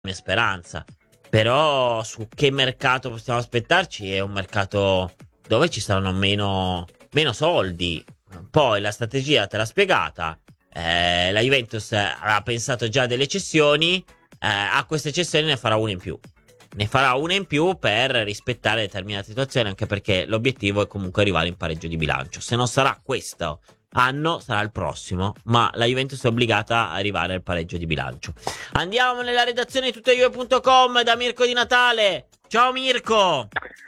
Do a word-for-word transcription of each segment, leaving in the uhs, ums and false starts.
mia speranza. Però su che mercato possiamo aspettarci? È un mercato dove ci saranno meno, meno soldi. Poi la strategia te l'ha spiegata. Eh, la Juventus aveva pensato già delle cessioni. Eh, a queste cessioni ne farà una in più. Ne farà una in più per rispettare determinate situazioni, anche perché l'obiettivo è comunque arrivare in pareggio di bilancio. Se non sarà questo anno, sarà il prossimo, ma la Juventus è obbligata a arrivare al pareggio di bilancio. Andiamo nella redazione di tuttojuve punto com da Mirko Di Natale. Ciao Mirko!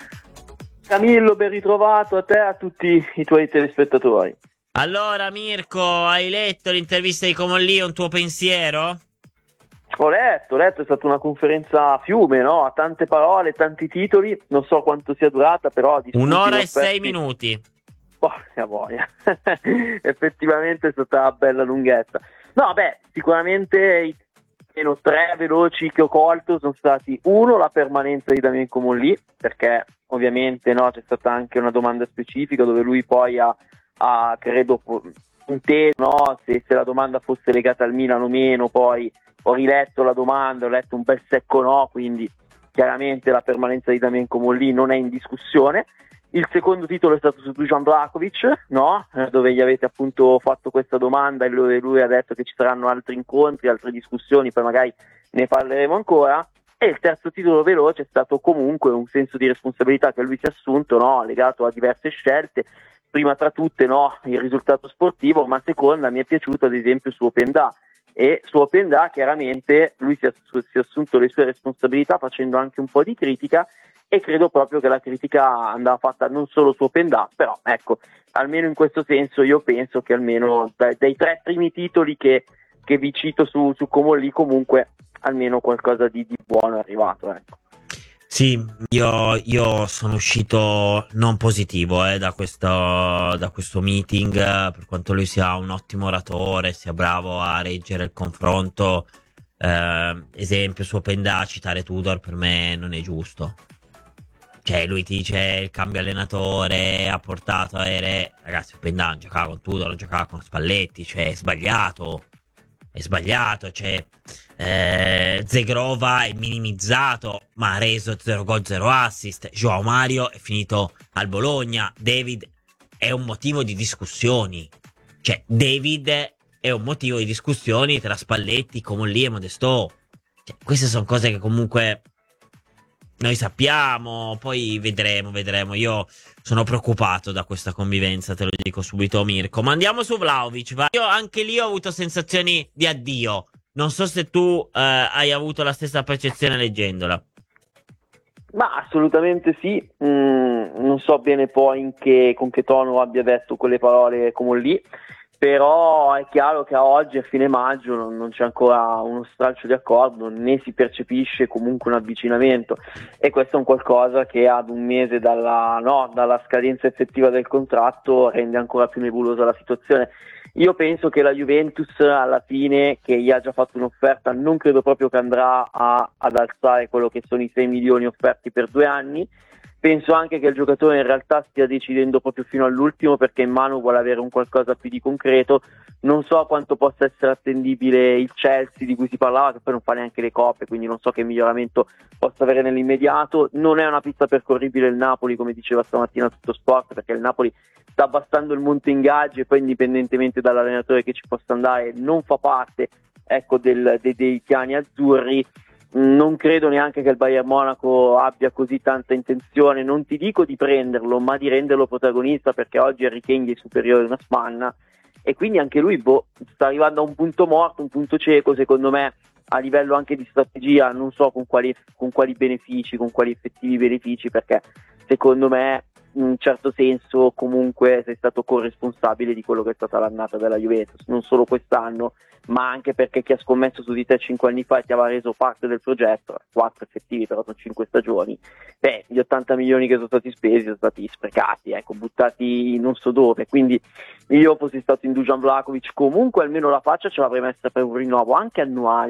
Camillo, ben ritrovato a te e a tutti i tuoi telespettatori. Allora Mirko, hai letto l'intervista di Comolli, un tuo pensiero? Ho letto, ho letto, è stata una conferenza a fiume, no? A tante parole, tanti titoli, non so quanto sia durata, però... Un'ora e sei minuti. Porca boia, effettivamente è stata bella lunghetta. No, beh, sicuramente i meno tre veloci che ho colto sono stati: uno, la permanenza di Damien Comolli, perché ovviamente no, c'è stata anche una domanda specifica dove lui poi ha, ha credo, inteso, no, se, se la domanda fosse legata al Milan o meno. Poi ho riletto la domanda, ho letto un bel secco no, quindi chiaramente la permanenza di Damien Comolli non è in discussione. Il secondo titolo è stato su Dusan Vlahovic, no? Eh, dove gli avete appunto fatto questa domanda e lui, lui ha detto che ci saranno altri incontri, altre discussioni, poi magari ne parleremo ancora. E il terzo titolo veloce è stato comunque un senso di responsabilità che lui si è assunto, no? Legato a diverse scelte, prima tra tutte, no, il risultato sportivo, ma seconda mi è piaciuto ad esempio su Openda. E su Openda chiaramente lui si è, si è assunto le sue responsabilità facendo anche un po' di critica, e credo proprio che la critica andava fatta non solo su Openda, però ecco, almeno in questo senso io penso che almeno dai, dai tre primi titoli che, che vi cito su, su Comolli, comunque almeno qualcosa di, di buono è arrivato, ecco. Sì, io, io sono uscito non positivo eh, da, questo, da questo meeting, eh, per quanto lui sia un ottimo oratore, sia bravo a reggere il confronto. Eh, esempio su Openda, citare Tudor per me non è giusto. Cioè lui ti dice il cambio allenatore ha portato a avere... Ragazzi, Openda non giocava con Tudor, non giocava con Spalletti, cioè è sbagliato. È sbagliato, cioè eh, Zegrova è minimizzato, ma ha reso zero gol, zero assist. Joao Mario è finito al Bologna. David è un motivo di discussioni. Cioè, David è un motivo di discussioni tra Spalletti, Comolli e Modesto. Cioè, queste sono cose che comunque noi sappiamo, poi vedremo, vedremo. Io sono preoccupato da questa convivenza, te lo dico subito Mirko. Ma andiamo su Vlahovic, va. Io anche lì ho avuto sensazioni di addio. Non so se tu eh, hai avuto la stessa percezione leggendola. Ma assolutamente sì, mm, non so bene poi in che, con che tono abbia detto quelle parole Comolli, però è chiaro che a oggi, a fine maggio, non, non c'è ancora uno stralcio di accordo, né si percepisce comunque un avvicinamento, e questo è un qualcosa che ad un mese dalla, no, dalla scadenza effettiva del contratto rende ancora più nebulosa la situazione. Io penso che la Juventus alla fine, che gli ha già fatto un'offerta, non credo proprio che andrà a, ad alzare quello che sono i sei milioni offerti per due anni. Penso anche che il giocatore in realtà stia decidendo proprio fino all'ultimo, perché in mano vuole avere un qualcosa più di concreto. Non so quanto possa essere attendibile il Chelsea di cui si parlava, che poi non fa neanche le coppe, quindi non so che miglioramento possa avere nell'immediato. Non è una pista percorribile il Napoli, come diceva stamattina Tutto Sport, perché il Napoli sta abbassando il monte ingaggi e poi, indipendentemente dall'allenatore che ci possa andare, non fa parte, ecco, del, dei, dei piani azzurri. Non credo neanche che il Bayern Monaco abbia così tanta intenzione, non ti dico di prenderlo, ma di renderlo protagonista, perché oggi Harry Kane è superiore a una spanna, e quindi anche lui boh, sta arrivando a un punto morto, un punto cieco, secondo me, a livello anche di strategia. Non so con quali, con quali benefici, con quali effettivi benefici, perché secondo me in un certo senso comunque sei stato corresponsabile di quello che è stata l'annata della Juventus, non solo quest'anno, ma anche perché chi ha scommesso su di te cinque anni fa e ti aveva reso parte del progetto, quattro effettivi però sono cinque stagioni, beh, gli ottanta milioni che sono stati spesi sono stati sprecati, ecco, buttati non so dove. Quindi io fossi stato in Dusan Vlahovic, comunque almeno la faccia ce l'avrei messa per un rinnovo anche annuale,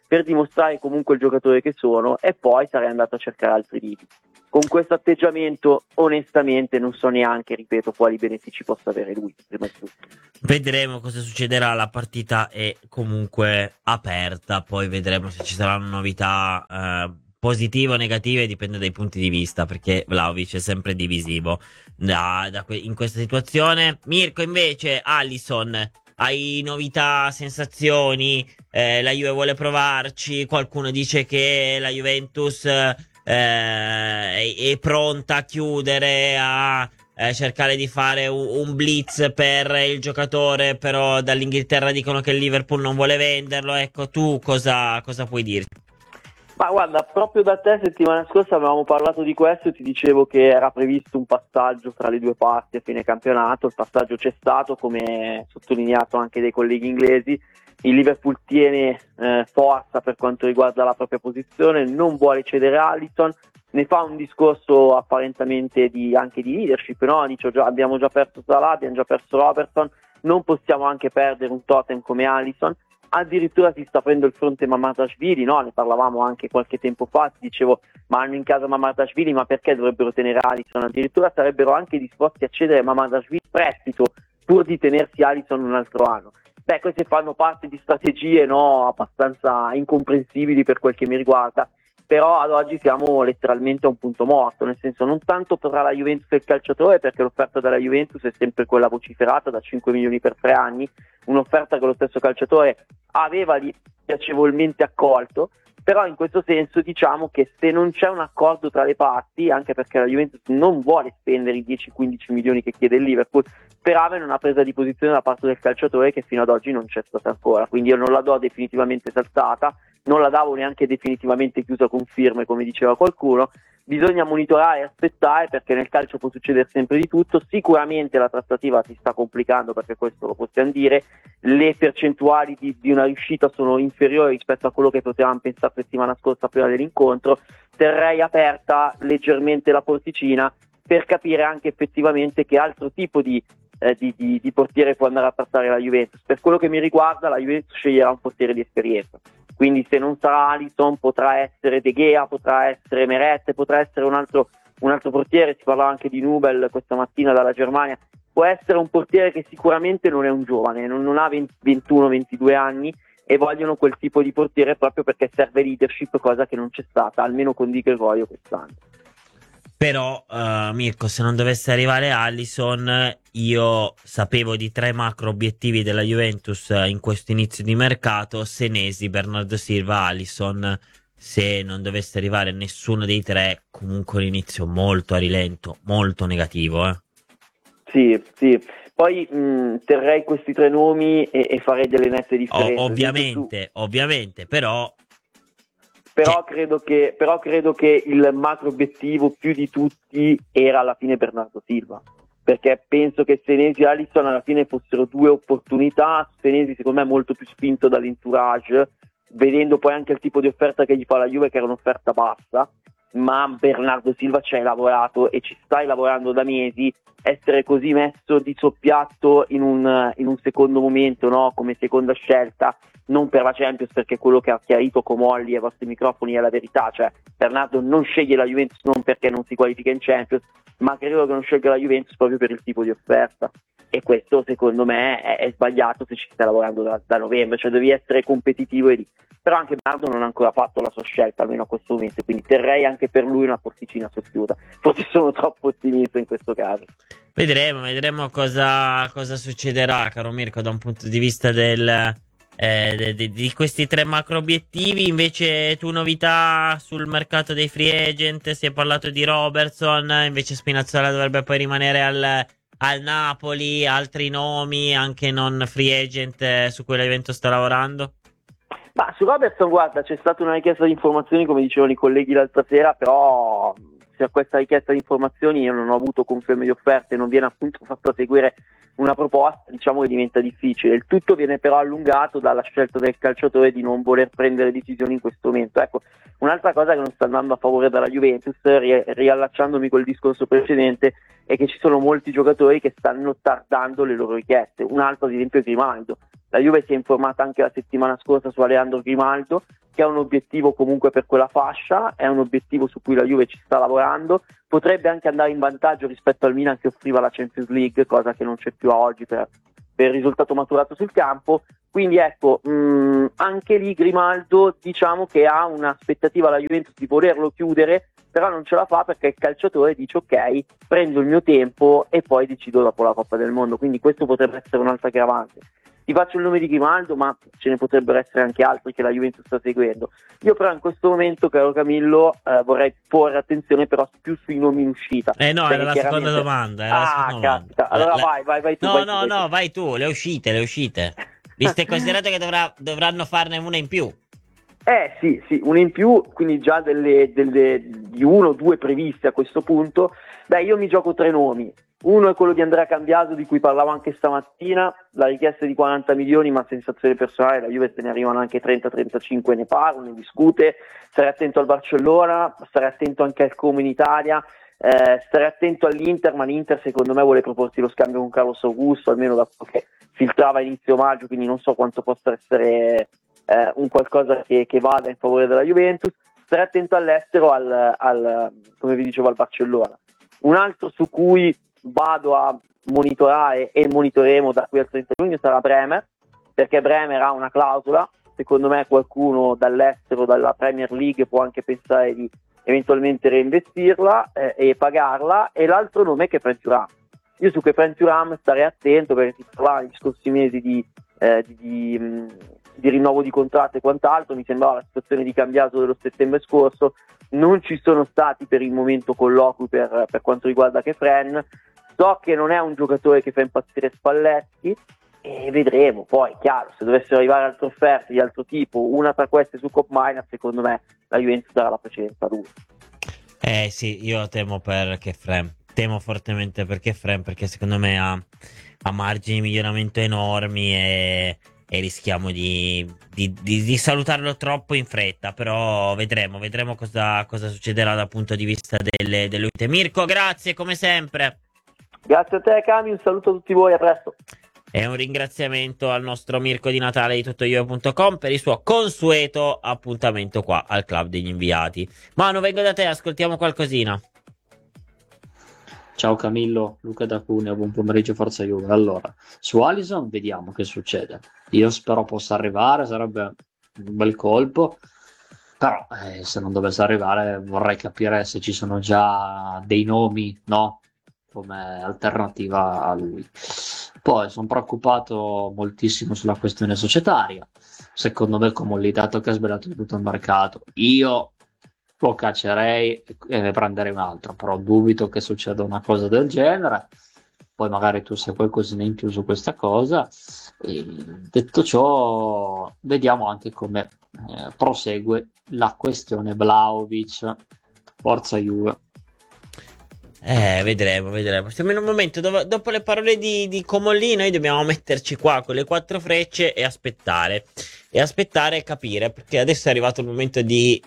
per dimostrare comunque il giocatore che sono, e poi sarei andato a cercare altri lidi. Con questo atteggiamento onestamente non so neanche, ripeto, quali benefici possa avere lui, prima di tutto. Vedremo cosa succederà, la partita è comunque aperta, poi vedremo se ci saranno novità eh, positive o negative, dipende dai punti di vista, perché Vlahovic è sempre divisivo da, da que- in questa situazione. Mirko, invece, Alisson, hai novità, sensazioni? Eh, la Juve vuole provarci, qualcuno dice che la Juventus eh, è, è pronta a chiudere, a eh, cercare di fare un, un blitz per il giocatore, però dall'Inghilterra dicono che il Liverpool non vuole venderlo. Ecco, tu cosa, cosa puoi dirci? Ma guarda, proprio da te settimana scorsa avevamo parlato di questo e ti dicevo che era previsto un passaggio tra le due parti a fine campionato. Il passaggio c'è stato, come sottolineato anche dai colleghi inglesi. Il Liverpool tiene eh, forza per quanto riguarda la propria posizione, non vuole cedere Alisson, ne fa un discorso apparentemente di, anche di leadership, no? Dice, già, abbiamo già perso Salah, abbiamo già perso Robertson, non possiamo anche perdere un totem come Alisson. Addirittura si sta aprendo il fronte Mamardashvili, no? Ne parlavamo anche qualche tempo fa, ti dicevo, ma hanno in casa Mamardashvili, ma perché dovrebbero tenere Alisson? Addirittura sarebbero anche disposti a cedere Mamardashvili prestito pur di tenersi Alisson un altro anno. Beh, queste fanno parte di strategie, no, abbastanza incomprensibili per quel che mi riguarda, però ad oggi siamo letteralmente a un punto morto, nel senso, non tanto tra la Juventus e il calciatore, perché l'offerta della Juventus è sempre quella vociferata da cinque milioni per tre anni, un'offerta che lo stesso calciatore aveva lì piacevolmente accolto, però in questo senso diciamo che se non c'è un accordo tra le parti, anche perché la Juventus non vuole spendere i dieci quindici milioni che chiede il Liverpool, per avere una presa di posizione da parte del calciatore che fino ad oggi non c'è stata ancora, quindi io non la do definitivamente saltata, non la davo neanche definitivamente chiusa con firme come diceva qualcuno. Bisogna monitorare e aspettare, perché nel calcio può succedere sempre di tutto. Sicuramente la trattativa si sta complicando, perché questo lo possiamo dire, le percentuali di, di una riuscita sono inferiori rispetto a quello che potevamo pensare settimana scorsa prima dell'incontro. Terrei aperta leggermente la porticina per capire anche effettivamente che altro tipo di, eh, di, di, di portiere può andare a trattare la Juventus. Per quello che mi riguarda, la Juventus sceglierà un portiere di esperienza. Quindi se non sarà Alisson potrà essere De Gea, potrà essere Meret, potrà essere un altro, un altro portiere. Si parlava anche di Nubel questa mattina dalla Germania. Può essere un portiere che sicuramente non è un giovane, non, non ha ventuno ventidue anni, e vogliono quel tipo di portiere proprio perché serve leadership, cosa che non c'è stata, almeno con Di Gregorio quest'anno. Però, uh, Mirko, se non dovesse arrivare Alisson, io sapevo di tre macro obiettivi della Juventus in questo inizio di mercato: Senesi, Bernardo Silva, Alisson. Se non dovesse arrivare nessuno dei tre, comunque un inizio molto a rilento, molto negativo. Eh. Sì, sì. Poi mh, terrei questi tre nomi e, e farei delle nette differenze. O- ovviamente, ovviamente, però... Però credo, che, però credo che il macro obiettivo più di tutti era alla fine Bernardo Silva, perché penso che Senesi e Alisson alla fine fossero due opportunità. Senesi secondo me è molto più spinto dall'entourage, vedendo poi anche il tipo di offerta che gli fa la Juve, che era un'offerta bassa, ma Bernardo Silva ci hai lavorato e ci stai lavorando da mesi. Essere così messo di soppiatto in un, in un secondo momento, no? Come seconda scelta, non per la Champions, perché quello che ha chiarito Comolli ai vostri microfoni è la verità, cioè Bernardo non sceglie la Juventus non perché non si qualifica in Champions, ma credo che non scelga la Juventus proprio per il tipo di offerta, e questo secondo me è, è sbagliato se ci stai lavorando da, da novembre, cioè devi essere competitivo e lì. Però anche Bernardo non ha ancora fatto la sua scelta, almeno a questo momento, quindi terrei anche per lui una porticina socchiusa. Forse sono troppo ottimista in questo caso. Vedremo, vedremo cosa, cosa succederà, caro Mirko, da un punto di vista del, eh, de, de, di questi tre macro obiettivi. Invece tu novità sul mercato dei free agent, si è parlato di Robertson, invece Spinazzola dovrebbe poi rimanere al, al Napoli, altri nomi anche non free agent eh, su cui la Juventus sta lavorando? Ma su Robertson, guarda, c'è stata una richiesta di informazioni, come dicevano i colleghi l'altra sera, però se a questa richiesta di informazioni io non ho avuto conferme di offerte, non viene appunto fatta seguire una proposta, diciamo che diventa difficile. Il tutto viene però allungato dalla scelta del calciatore di non voler prendere decisioni in questo momento. Ecco, un'altra cosa che non sta andando a favore della Juventus, ri- riallacciandomi col discorso precedente, è che ci sono molti giocatori che stanno tardando le loro richieste. Un altro ad esempio è Grimaldo. La Juve si è informata anche la settimana scorsa su Alejandro Grimaldo, che è un obiettivo comunque per quella fascia, è un obiettivo su cui la Juve ci sta lavorando, potrebbe anche andare in vantaggio rispetto al Milan che offriva la Champions League, cosa che non c'è più a oggi per, per il risultato maturato sul campo. Quindi ecco, mh, anche lì Grimaldo diciamo che ha un'aspettativa alla Juventus di volerlo chiudere, però non ce la fa perché il calciatore dice ok, prendo il mio tempo e poi decido dopo la Coppa del Mondo, quindi questo potrebbe essere un'altra aggravante. Ti faccio il nome di Grimaldo, ma ce ne potrebbero essere anche altri che la Juventus sta seguendo. Io però in questo momento, caro Camillo, eh, vorrei porre attenzione però più sui nomi in uscita. Eh no, era la chiaramente... seconda domanda. Era ah, la seconda domanda. caspita. Allora La- vai, vai, vai tu. No, vai no, tu, vai no, tu. vai tu, le uscite, le uscite. Visto e considerato che dovrà- dovranno farne una in più. Eh sì, sì, una in più, quindi già delle, delle, di uno o due previste a questo punto. Beh, io mi gioco tre nomi. Uno è quello di Andrea Cambiaso, di cui parlavo anche stamattina, la richiesta è di quaranta milioni, ma sensazione personale, la Juve se ne arrivano anche trenta trentacinque, ne parlo, ne discute. Stare attento al Barcellona, stare attento anche al Como in Italia, eh, stare attento all'Inter, ma l'Inter secondo me vuole proporsi lo scambio con Carlos Augusto, almeno da quello che filtrava a inizio maggio, quindi non so quanto possa essere eh, un qualcosa che, che vada in favore della Juventus. Stare attento all'estero, al, al, come vi dicevo, al Barcellona. Un altro su cui vado a monitorare e monitoreremo da qui al trenta giugno sarà Bremer, perché Bremer ha una clausola, secondo me qualcuno dall'estero, dalla Premier League può anche pensare di eventualmente reinvestirla eh, e pagarla. E l'altro nome è Kefren Thuram. Io su Kefren Thuram starei attento perché si parlava negli scorsi mesi di, eh, di, di, mh, di rinnovo di contratto e quant'altro, mi sembrava la situazione di Cambiaso dello settembre scorso, non ci sono stati per il momento colloqui per, per quanto riguarda Kefren. So che non è un giocatore che fa impazzire Spalletti e vedremo. Poi, chiaro, se dovessero arrivare altre offerte di altro tipo, una tra queste su Cop Minor, secondo me la Juventus darà la precedenza a lui. Eh sì, io temo per Kefren. Temo fortemente per Kefren perché secondo me ha, ha margini di miglioramento enormi e, e rischiamo di, di, di, di salutarlo troppo in fretta. Però vedremo, vedremo cosa, cosa succederà dal punto di vista delle, delle U T. Mirko, grazie come sempre. Grazie a te Cami, un saluto a tutti voi, a presto. E un ringraziamento al nostro Mirko di Natale di tuttojuve punto com per il suo consueto appuntamento qua al Club degli Inviati. Manu, vengo da te, ascoltiamo qualcosina. Ciao Camillo, Luca da Cuneo, buon pomeriggio Forza Juve. Allora, su Alisson vediamo che succede. Io spero possa arrivare, sarebbe un bel colpo, però eh, se non dovesse arrivare vorrei capire se ci sono già dei nomi, no? Come alternativa a lui. Poi sono preoccupato moltissimo sulla questione societaria. Secondo me Comolli, dato che ha sbagliato tutto il mercato, io lo caccerei e ne prenderei un altro, però dubito che succeda una cosa del genere. Poi magari tu sai qualcosina in più su questa cosa. E detto ciò, vediamo anche come eh, prosegue la questione Vlahovic. Forza Juve. Eh, vedremo, vedremo. Siamo in un momento dove, dopo le parole di, di Comolli, noi dobbiamo metterci qua con le quattro frecce e aspettare. E aspettare e capire, perché adesso è arrivato il momento di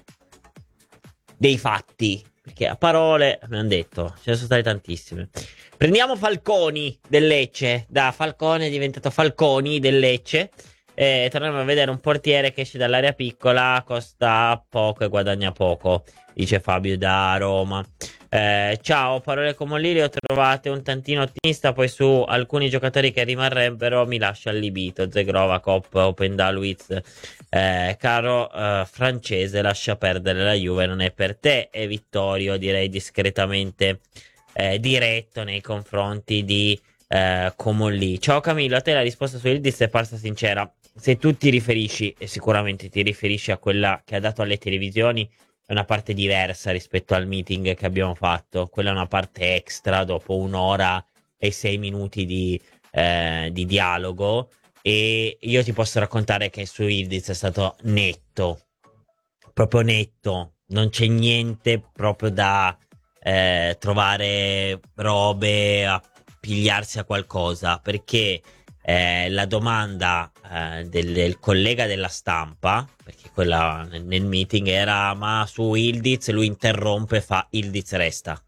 dei fatti. Perché a parole abbiamo detto, ce ne sono state tantissime. Prendiamo Falconi del Lecce. Da Falcone è diventato Falconi del Lecce. E torniamo a vedere un portiere che esce dall'area piccola, costa poco e guadagna poco, dice Fabio da Roma. Eh, ciao, parole come lì le ho trovate un tantino ottimista, poi su alcuni giocatori che rimarrebbero mi lascia allibito. Zegrova, Cop, Openda, Luiz, eh, caro eh, francese, lascia perdere, la Juve non è per te. E Vittorio direi discretamente eh, diretto nei confronti di eh, Comolli. Ciao Camillo, a te la risposta su Ildiz è parsa sincera. Se tu ti riferisci, e sicuramente ti riferisci a quella che ha dato alle televisioni, è una parte diversa rispetto al meeting che abbiamo fatto. Quella è una parte extra dopo un'ora e sei minuti di, eh, di dialogo. E io ti posso raccontare che su Ildiz è stato netto, proprio netto. Non c'è niente proprio da eh, trovare robe, a pigliarsi a qualcosa, perché eh, la domanda eh, del, del collega della stampa, perché quella nel, nel meeting era ma su Ildiz, lui interrompe e fa Ildiz resta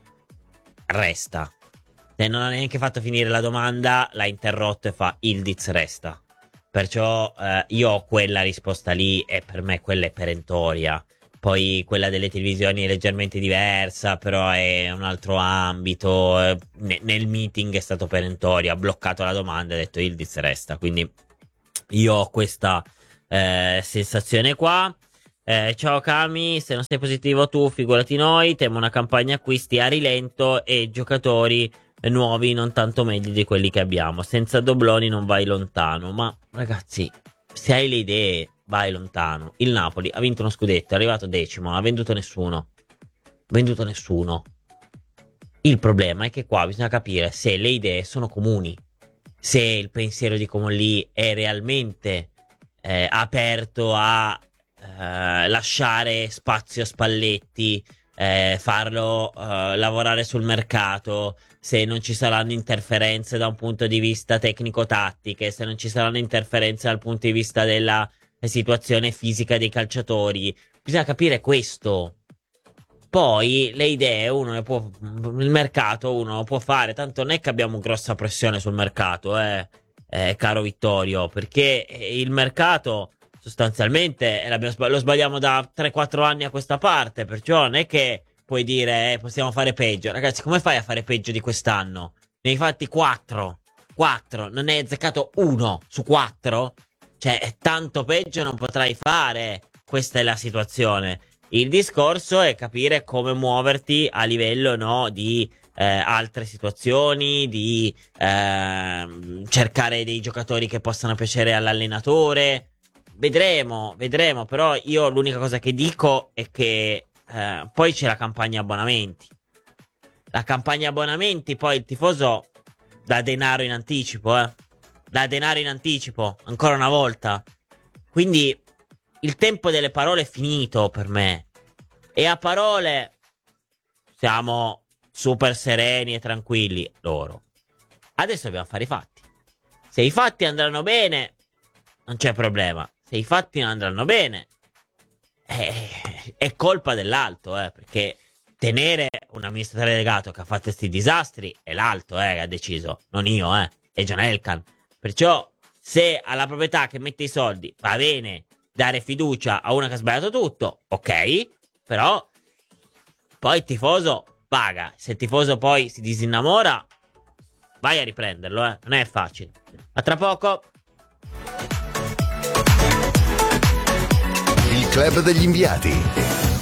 resta e non ha neanche fatto finire la domanda, l'ha interrotto e fa Ildiz resta. Perciò eh, io ho quella risposta lì e per me quella è perentoria. Poi quella delle televisioni è leggermente diversa, però è un altro ambito. eh, ne- nel meeting è stato perentoria, ha bloccato la domanda e ha detto Yildiz resta. Quindi io ho questa eh, sensazione qua. Eh, ciao Cami, se non sei positivo tu, figurati noi. Temo una campagna acquisti a rilento e giocatori nuovi non tanto meglio di quelli che abbiamo. Senza dobloni non vai lontano. Ma ragazzi, se hai le idee, vai lontano. Il Napoli ha vinto uno scudetto, è arrivato decimo, non ha venduto nessuno. Venduto nessuno. Il problema è che qua bisogna capire se le idee sono comuni. Se il pensiero di Comolli è realmente eh, aperto a eh, lasciare spazio a Spalletti, eh, farlo eh, lavorare sul mercato, se non ci saranno interferenze da un punto di vista tecnico-tattiche, se non ci saranno interferenze dal punto di vista della situazione fisica dei calciatori. Bisogna capire questo. Poi le idee uno le può, il mercato uno lo può fare, tanto non è che abbiamo grossa pressione sul mercato, eh, eh, caro Vittorio, perché il mercato sostanzialmente eh, l'abbiamo sbag- lo sbagliamo da tre quattro anni a questa parte, perciò non è che puoi dire eh, possiamo fare peggio. Ragazzi, come fai a fare peggio di quest'anno? Ne hai fatti quattro, quattro, non ne hai azzeccato uno su quattro? Cioè, tanto peggio non potrai fare, questa è la situazione. Il discorso è capire come muoverti a livello, no, di eh, altre situazioni, di eh, cercare dei giocatori che possano piacere all'allenatore. Vedremo, vedremo, però io l'unica cosa che dico è che eh, poi c'è la campagna abbonamenti. La campagna abbonamenti, poi il tifoso dà denaro in anticipo, eh. Dà denaro in anticipo, ancora una volta. Quindi il tempo delle parole è finito per me. E a parole siamo super sereni e tranquilli loro. Adesso dobbiamo fare i fatti. Se i fatti andranno bene, non c'è problema. Se i fatti non andranno bene, eh, è colpa dell'alto, eh, perché tenere un amministratore delegato che ha fatto questi disastri è l'alto, eh, che ha deciso, non io, eh, è John Elkann. Perciò se alla proprietà che mette i soldi va bene dare fiducia a una che ha sbagliato tutto, ok, però poi il tifoso paga. Se il tifoso poi si disinnamora, vai a riprenderlo, eh, non è facile. A tra poco. Il club degli inviati.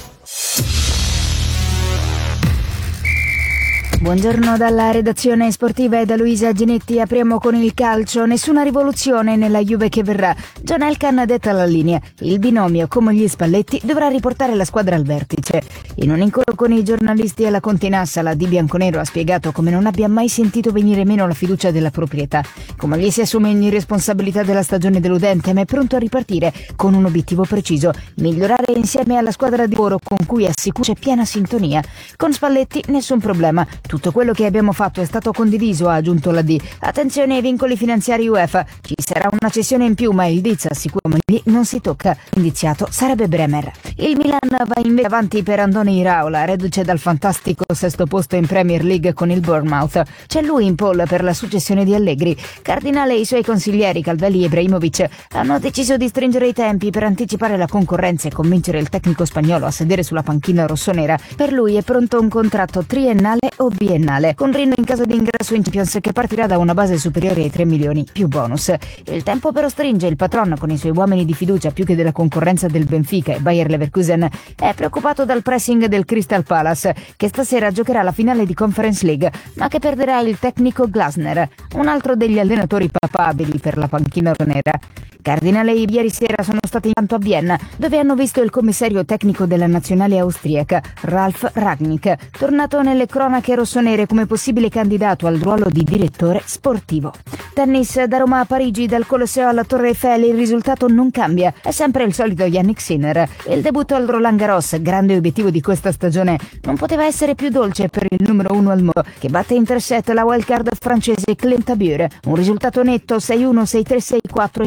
Buongiorno dalla redazione sportiva e da Luisa Ginetti. Apriamo con il calcio. Nessuna rivoluzione nella Juve che verrà. John Elkann detta la linea. Il binomio Comolli Spalletti dovrà riportare la squadra al vertice. In un incontro con i giornalisti alla Continassa, la Di Bianconero ha spiegato come non abbia mai sentito venire meno la fiducia della proprietà. Comolli si assume ogni responsabilità della stagione deludente, ma è pronto a ripartire con un obiettivo preciso: migliorare insieme alla squadra di lavoro con cui assicura piena sintonia. Con Spalletti nessun problema. Tutto quello che abbiamo fatto è stato condiviso, ha aggiunto la D. Attenzione ai vincoli finanziari UEFA. Ci sarà una cessione in più, ma il Diz assicura che non si tocca. Indiziato sarebbe Bremer. Il Milan va invece avanti per Andoni Iraola, reduce dal fantastico sesto posto in Premier League con il Bournemouth. C'è lui in pole per la successione di Allegri. Cardinale e i suoi consiglieri Calvelli e Ibrahimovic hanno deciso di stringere i tempi per anticipare la concorrenza e convincere il tecnico spagnolo a sedere sulla panchina rossonera. Per lui è pronto un contratto triennale o biennale, con rinnovo in caso di ingresso in Champions, che partirà da una base superiore ai tre milioni più bonus. Il tempo però stringe. Il patron, con i suoi uomini di fiducia più che della concorrenza del Benfica e Bayer Leverkusen, è preoccupato dal pressing del Crystal Palace, che stasera giocherà la finale di Conference League, ma che perderà il tecnico Glasner, un altro degli allenatori papabili per la panchina rossonera. Cardinale e ieri sera sono stati intanto a Vienna, dove hanno visto il commissario tecnico della nazionale austriaca, Ralf Rangnick, tornato nelle cronache rossonere come possibile candidato al ruolo di direttore sportivo. Tennis: da Roma a Parigi, dal Colosseo alla Torre Eiffel, il risultato non cambia, è sempre il solito Yannick Sinner. Il debutto al Roland Garros, grande obiettivo di questa stagione, non poteva essere più dolce per il numero uno al mondo, che batte in tre set la wildcard francese Clément Tabure. Un risultato netto sei uno sei tre sei quattro in due ore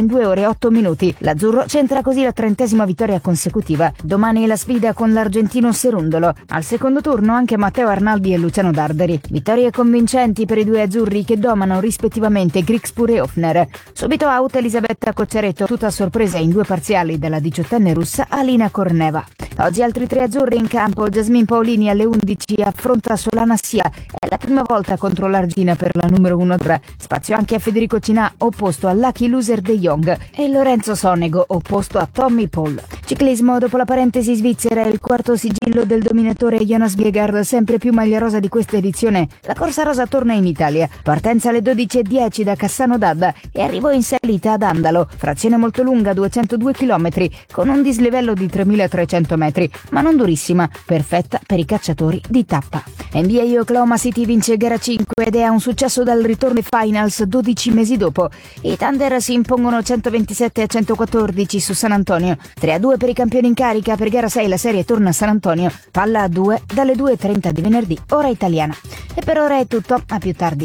otto minuti. L'azzurro centra così la trentesima vittoria consecutiva. Domani la sfida con l'argentino Serundolo. Al secondo turno anche Matteo Arnaldi e Luciano Darderi. Vittorie convincenti per i due azzurri che domano rispettivamente Grigspur e Hofner. Subito out Elisabetta Cocciaretto, tutta a sorpresa in due parziali dalla diciottenne russa Alina Korneva. Oggi altri tre azzurri in campo. Jasmine Paolini alle undici affronta Solana Sia. È la prima volta contro l'Argentina per la numero uno. Spazio anche a Federico Cinà opposto a Lucky Loser De Jong e Lorenzo Sonego opposto a Tommy Paul. Ciclismo, dopo la parentesi svizzera, il quarto sigillo del dominatore Jonas Bjegard, sempre più maglia rosa di questa edizione. La corsa rosa torna in Italia. Partenza alle dodici e dieci da Cassano d'Adda e arrivo in salita ad Andalo. Frazione molto lunga, duecentodue chilometri, con un dislivello di tremilatrecento metri, ma non durissima, perfetta per i cacciatori di tappa. N B A Oklahoma City vince gara cinque ed è un successo dal ritorno ai finals dodici mesi dopo. I Thunder si impongono centoventisette a centoquattordici su San Antonio. tre a due per i campioni in carica. Per gara sei la serie torna a San Antonio. Palla a due dalle due e trenta di venerdì, ora italiana. E per ora è tutto, a più tardi.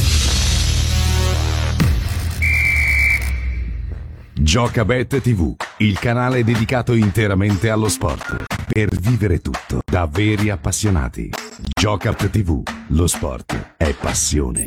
Giocabet tivù, il canale dedicato interamente allo sport. Per vivere tutto da veri appassionati. Giocabet tivù, lo sport è passione.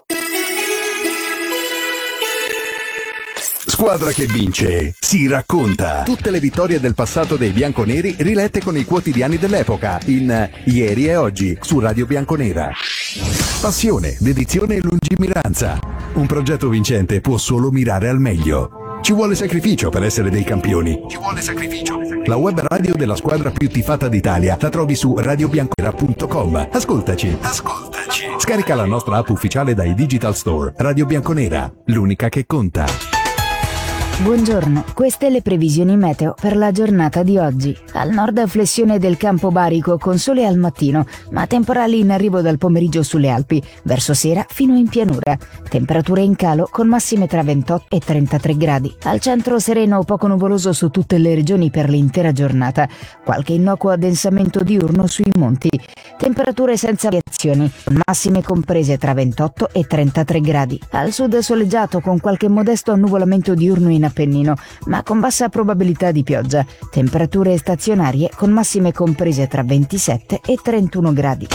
Squadra che vince si racconta. Tutte le vittorie del passato dei bianconeri rilette con i quotidiani dell'epoca in Ieri e Oggi su Radio Bianconera. Passione, dedizione e lungimiranza. Un progetto vincente può solo mirare al meglio. Ci vuole sacrificio per essere dei campioni. Ci vuole sacrificio. La web radio della squadra più tifata d'Italia la trovi su radio bianconera punto com. Ascoltaci. Ascoltaci. Scarica la nostra app ufficiale dai Digital Store. Radio Bianconera, l'unica che conta. Buongiorno, queste le previsioni meteo per la giornata di oggi. Al nord flessione del campo barico con sole al mattino, ma temporali in arrivo dal pomeriggio sulle Alpi, verso sera fino in pianura. Temperature in calo con massime tra ventotto e trentatré gradi. Al centro sereno poco nuvoloso su tutte le regioni per l'intera giornata. Qualche innocuo addensamento diurno sui monti. Temperature senza variazioni, con massime comprese tra ventotto e trentatré gradi. Al sud soleggiato con qualche modesto annuvolamento diurno in Appennino, ma con bassa probabilità di pioggia. Temperature stazionarie con massime comprese tra ventisette e trentuno gradi.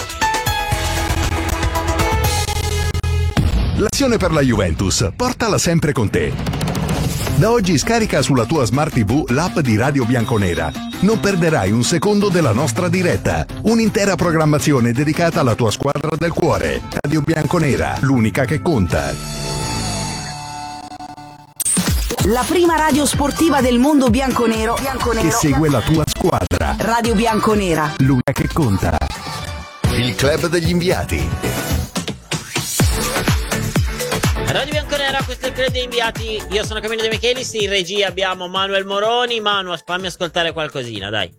L'azione per la Juventus, portala sempre con te. Da oggi scarica sulla tua Smart tivù l'app di Radio Bianconera. Non perderai un secondo della nostra diretta. Un'intera programmazione dedicata alla tua squadra del cuore. Radio Bianconera, l'unica che conta. La prima radio sportiva del mondo bianconero, bianconero che segue la tua squadra. Radio Bianconera, l'unica che conta. Il club degli inviati. Radio Bianconera, questo è il club degli inviati. Io sono Camillo De Michelis, in regia abbiamo Manuel Moroni. Manu, fammi ascoltare qualcosina, dai.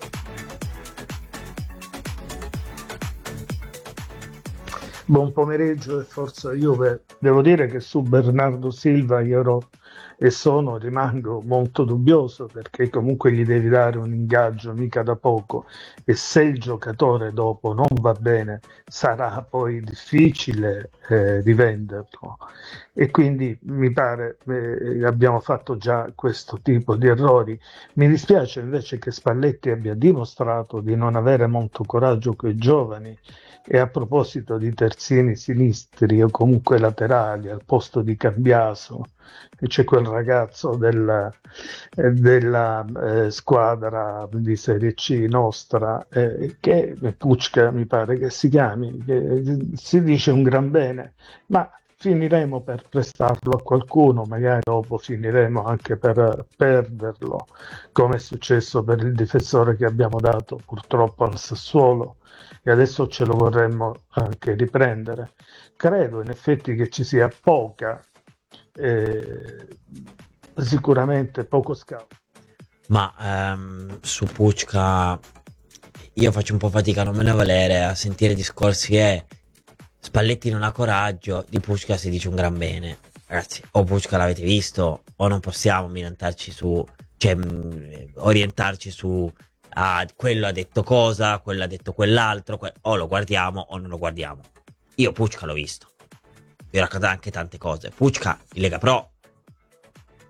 Buon pomeriggio e forza Juve. Devo dire che su Bernardo Silva io ero e sono, rimango molto dubbioso, perché comunque gli devi dare un ingaggio mica da poco, e se il giocatore dopo non va bene sarà poi difficile eh, rivenderlo, e quindi mi pare eh, abbiamo fatto già questo tipo di errori. Mi dispiace invece che Spalletti abbia dimostrato di non avere molto coraggio con i giovani. E a proposito di terzini sinistri o comunque laterali, al posto di Cambiaso c'è quel ragazzo della, eh, della eh, squadra di Serie C nostra, eh, che Pucca mi pare che si chiami, che si dice un gran bene, ma finiremo per prestarlo a qualcuno, magari dopo finiremo anche per perderlo, come è successo per il difensore che abbiamo dato purtroppo al Sassuolo, e adesso ce lo vorremmo anche riprendere. Credo in effetti che ci sia poca, eh, sicuramente poco scout. Ma ehm, su Pucca io faccio un po' fatica a non me ne valere, a sentire discorsi che Spalletti non ha coraggio. Di Pucca si dice un gran bene. Ragazzi, o Pucca l'avete visto o non possiamo orientarci su, cioè mh, orientarci su ah, quello ha detto cosa, quello ha detto quell'altro, que- o lo guardiamo o non lo guardiamo. Io Pucca l'ho visto, vi ho raccontato anche tante cose. Pucca in Lega Pro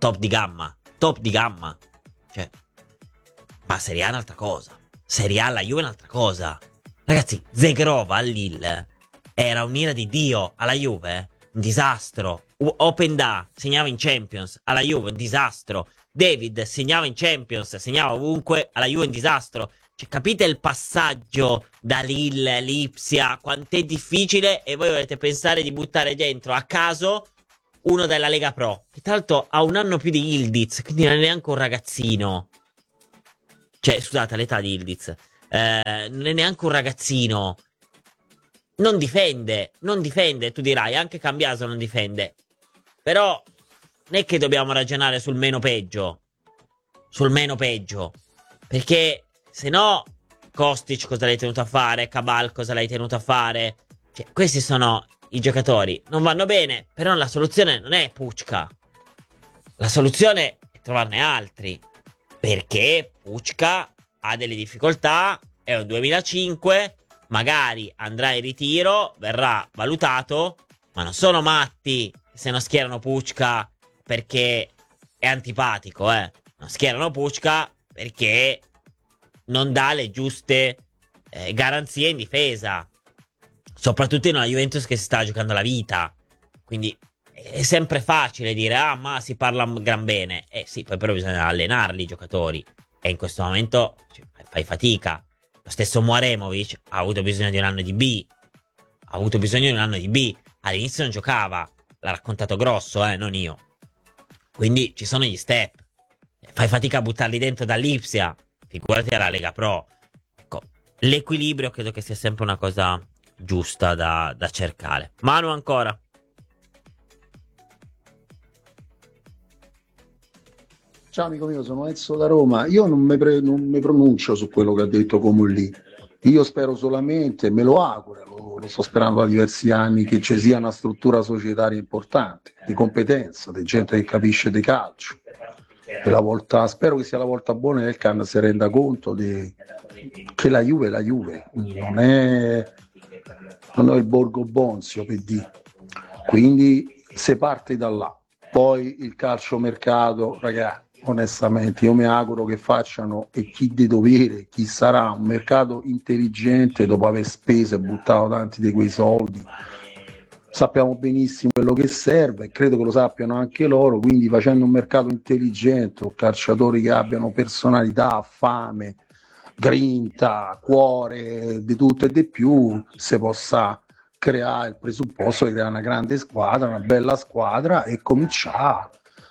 top di gamma, top di gamma. Cioè, ma Serie A è un'altra cosa. Serie A alla Juve è un'altra cosa. Ragazzi, Zegrova al Lille era un'ira di Dio. Alla Juve, un disastro. U- Openda segnava in Champions, alla Juve un disastro. David segnava in Champions, segnava ovunque, alla Juve un disastro. Cioè, capite il passaggio da Lille, Lipsia, quant'è difficile, e voi volete pensare di buttare dentro a caso uno della Lega Pro, che tra l'altro ha un anno più di Ildiz, quindi non è neanche un ragazzino. Cioè, scusate, l'età di Ildiz. Eh, non è neanche un ragazzino. Non difende, non difende, tu dirai, anche Cambiaso non difende. Però non è che dobbiamo ragionare sul meno peggio. Sul meno peggio. Perché se no Kostic cosa l'hai tenuto a fare? Cabal cosa l'hai tenuto a fare? Cioè, questi sono i giocatori. Non vanno bene, però la soluzione non è Pucca. La soluzione è trovarne altri. Perché Pucca ha delle difficoltà, è un duemilacinque, magari andrà in ritiro, verrà valutato, ma non sono matti se non schierano Pucca perché è antipatico, eh. Non schierano Pucca perché non dà le giuste eh, garanzie in difesa, soprattutto in una Juventus che si sta giocando la vita. Quindi è sempre facile dire ah ma si parla gran bene, eh sì, poi però bisogna allenarli i giocatori, e in questo momento cioè, fai fatica. Lo stesso Muaremovic ha avuto bisogno di un anno di B, ha avuto bisogno di un anno di B, all'inizio non giocava, l'ha raccontato Grosso, eh, non io. Quindi ci sono gli step, fai fatica a buttarli dentro dall'Ipsia, figurati alla Lega Pro. Ecco, l'equilibrio credo che sia sempre una cosa giusta da, da cercare. Manu ancora. Ciao amico mio, sono Enzo da Roma. Io non mi, pre- non mi pronuncio su quello che ha detto Comulli. Io spero solamente, me lo auguro, lo, lo sto sperando da diversi anni, che ci sia una struttura societaria importante, di competenza, di gente che capisce di calcio. E la volta, spero che sia la volta buona che il Can si renda conto di, che la Juve è la Juve, non è, non è il Borgo Bonzio per dire. Quindi se parte da là, poi il calciomercato, ragazzi, onestamente io mi auguro che facciano, e chi di dovere, chi sarà, un mercato intelligente dopo aver speso e buttato tanti di quei soldi. Sappiamo benissimo quello che serve e credo che lo sappiano anche loro, quindi facendo un mercato intelligente, o calciatori che abbiano personalità, fame, grinta, cuore, di tutto e di più, si possa creare il presupposto di creare una grande squadra, una bella squadra, e cominciare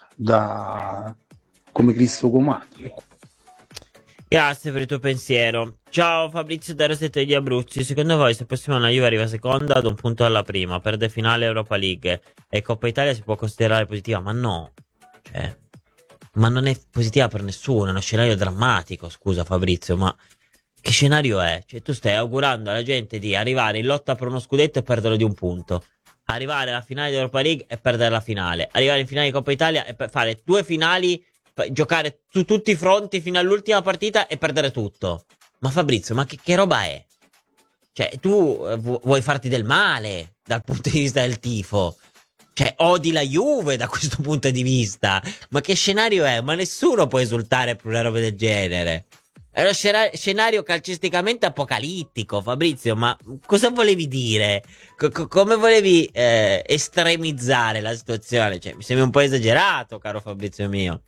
da come Cristo comanda. Grazie per il tuo pensiero. Ciao Fabrizio da Rosetta di Abruzzi. Secondo voi se prossimo la Juve arriva seconda ad un punto alla prima, perde finale Europa League e Coppa Italia, si può considerare positiva? Ma no, cioè, ma non è positiva per nessuno, è uno scenario drammatico, scusa Fabrizio, ma che scenario è? Cioè tu stai augurando alla gente di arrivare in lotta per uno scudetto e perderlo di un punto, arrivare alla finale di Europa League e perdere la finale, arrivare in finale di Coppa Italia e per fare due finali, giocare su tutti i fronti fino all'ultima partita e perdere tutto. Ma Fabrizio, ma che, che roba è? Cioè, tu eh, vu- vuoi farti del male dal punto di vista del tifo? Cioè, odi la Juve da questo punto di vista? Ma che scenario è? Ma nessuno può esultare per una roba del genere. È uno scena- scenario calcisticamente apocalittico, Fabrizio, ma cosa volevi dire? Co- co- come volevi eh, estremizzare la situazione? Cioè, mi sembra un po' esagerato, caro Fabrizio mio.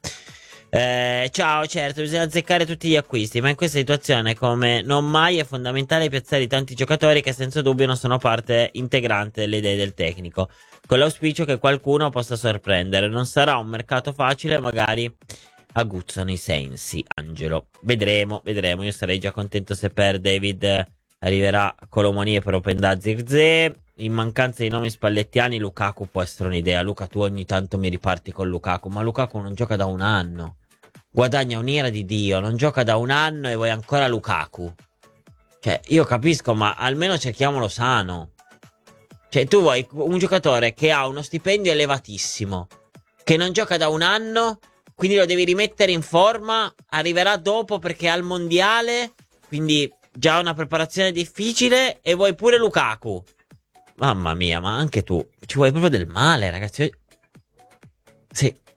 Eh, ciao, certo, bisogna azzeccare tutti gli acquisti, ma in questa situazione come non mai è fondamentale piazzare tanti giocatori che senza dubbio non sono parte integrante delle idee del tecnico, con l'auspicio che qualcuno possa sorprendere. Non sarà un mercato facile, magari aguzzano i sensi. Angelo, vedremo, vedremo. Io sarei già contento se per David arriverà Colomoni e per Openda Zirze. In mancanza di nomi spallettiani, Lukaku può essere un'idea. Luca, tu ogni tanto mi riparti con Lukaku, ma Lukaku non gioca da un anno, guadagna un'ira di Dio, non gioca da un anno e vuoi ancora Lukaku? Cioè, io capisco, ma almeno cerchiamolo sano. Cioè, tu vuoi un giocatore che ha uno stipendio elevatissimo, che non gioca da un anno, quindi lo devi rimettere in forma, arriverà dopo perché ha il mondiale, quindi già una preparazione difficile, e vuoi pure Lukaku. Mamma mia, ma anche tu ci vuoi proprio del male, ragazzi. Sì,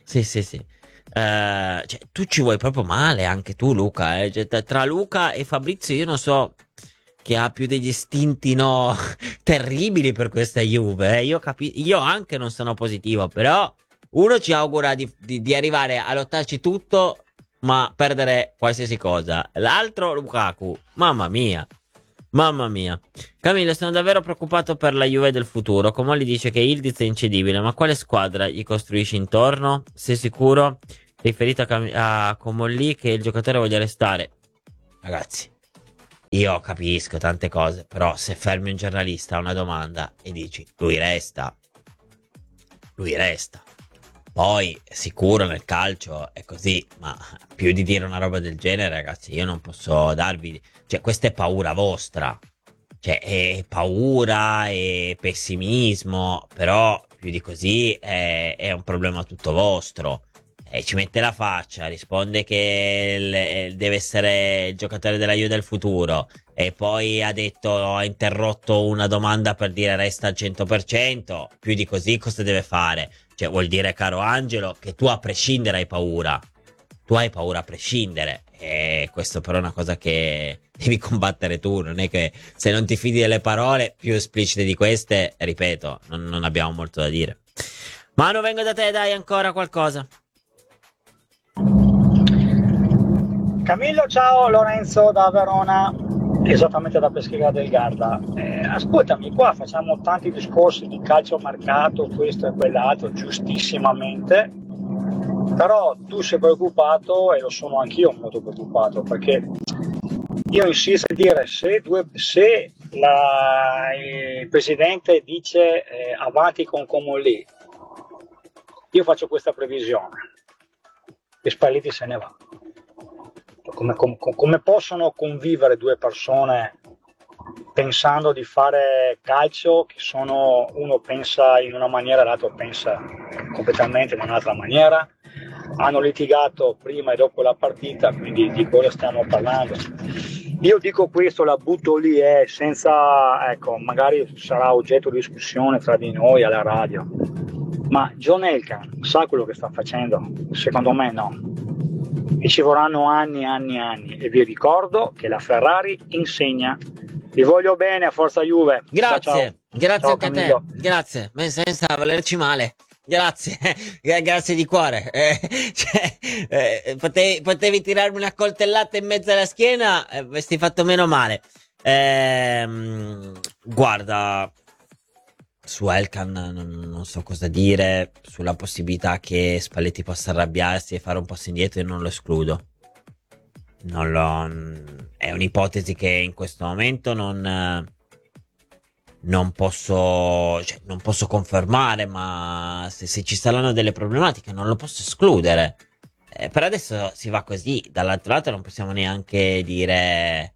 Sì, sì, sì. Eh, cioè, tu ci vuoi proprio male, anche tu, Luca. Eh? Cioè, tra tra Luca e Fabrizio, io non so che ha più degli istinti, no, terribili per questa Juve. Eh? Io, capi- io anche non sono positivo, però uno ci augura di, di- di arrivare a lottarci tutto, ma perdere qualsiasi cosa. L'altro, Lukaku, mamma mia. Mamma mia. Camillo, sono davvero preoccupato per la Juve del futuro. Comolli dice che Ildiz è incedibile, ma quale squadra gli costruisci intorno? Sei sicuro? Riferito a, Cam- a Comolli che il giocatore voglia restare. Ragazzi, io capisco tante cose, però se fermi un giornalista a una domanda e dici lui resta, lui resta. Poi sicuro nel calcio è così, ma più di dire una roba del genere, ragazzi, io non posso darvi, cioè questa è paura vostra. Cioè è paura e pessimismo, però più di così è, è un problema tutto vostro. E ci mette la faccia, risponde che il- deve essere il giocatore della Juve del futuro e poi ha detto, ha interrotto una domanda per dire resta al cento per cento. Più di così cosa deve fare? Cioè vuol dire, caro Angelo, che tu a prescindere hai paura. Tu hai paura a prescindere. E questo però è una cosa che devi combattere tu. Non è che se non ti fidi delle parole più esplicite di queste, ripeto, non, non abbiamo molto da dire. Manu, vengo da te, dai ancora qualcosa. Camillo, ciao, Lorenzo da Verona, esattamente da Peschiera del Garda. Eh, ascoltami, qua facciamo tanti discorsi di calciomercato, questo e quell'altro, giustissimamente, però tu sei preoccupato e lo sono anch'io molto preoccupato, perché io insisto a dire se, due, se la, il presidente dice eh, avanti con Comolli, io faccio questa previsione, che Spalletti se ne va. Come, come, come possono convivere due persone pensando di fare calcio, che sono, uno pensa in una maniera e l'altro pensa completamente in un'altra maniera? Hanno litigato prima e dopo la partita, quindi di cosa stiamo parlando? Io dico questo, la butto lì, eh, senza, ecco, magari sarà oggetto di discussione tra di noi alla radio, ma John Elkann sa quello che sta facendo? Secondo me no. E ci vorranno anni e anni e anni, e vi ricordo che la Ferrari insegna. Vi voglio bene, a forza Juve. Grazie, ciao, ciao. grazie Ciao, anche a te, Camillo. grazie, ma senza volerci male. Grazie, grazie di cuore. Eh, cioè, eh, potevi, potevi tirarmi una coltellata in mezzo alla schiena, eh, avresti fatto meno male. Ehm, guarda, su Elkan non, non so cosa dire, sulla possibilità che Spalletti possa arrabbiarsi e fare un passo indietro, io non lo escludo. Non lo, è un'ipotesi che in questo momento non, non posso, cioè, non posso confermare, ma se, se ci saranno delle problematiche non lo posso escludere. Eh, per adesso si va così, dall'altro lato non possiamo neanche dire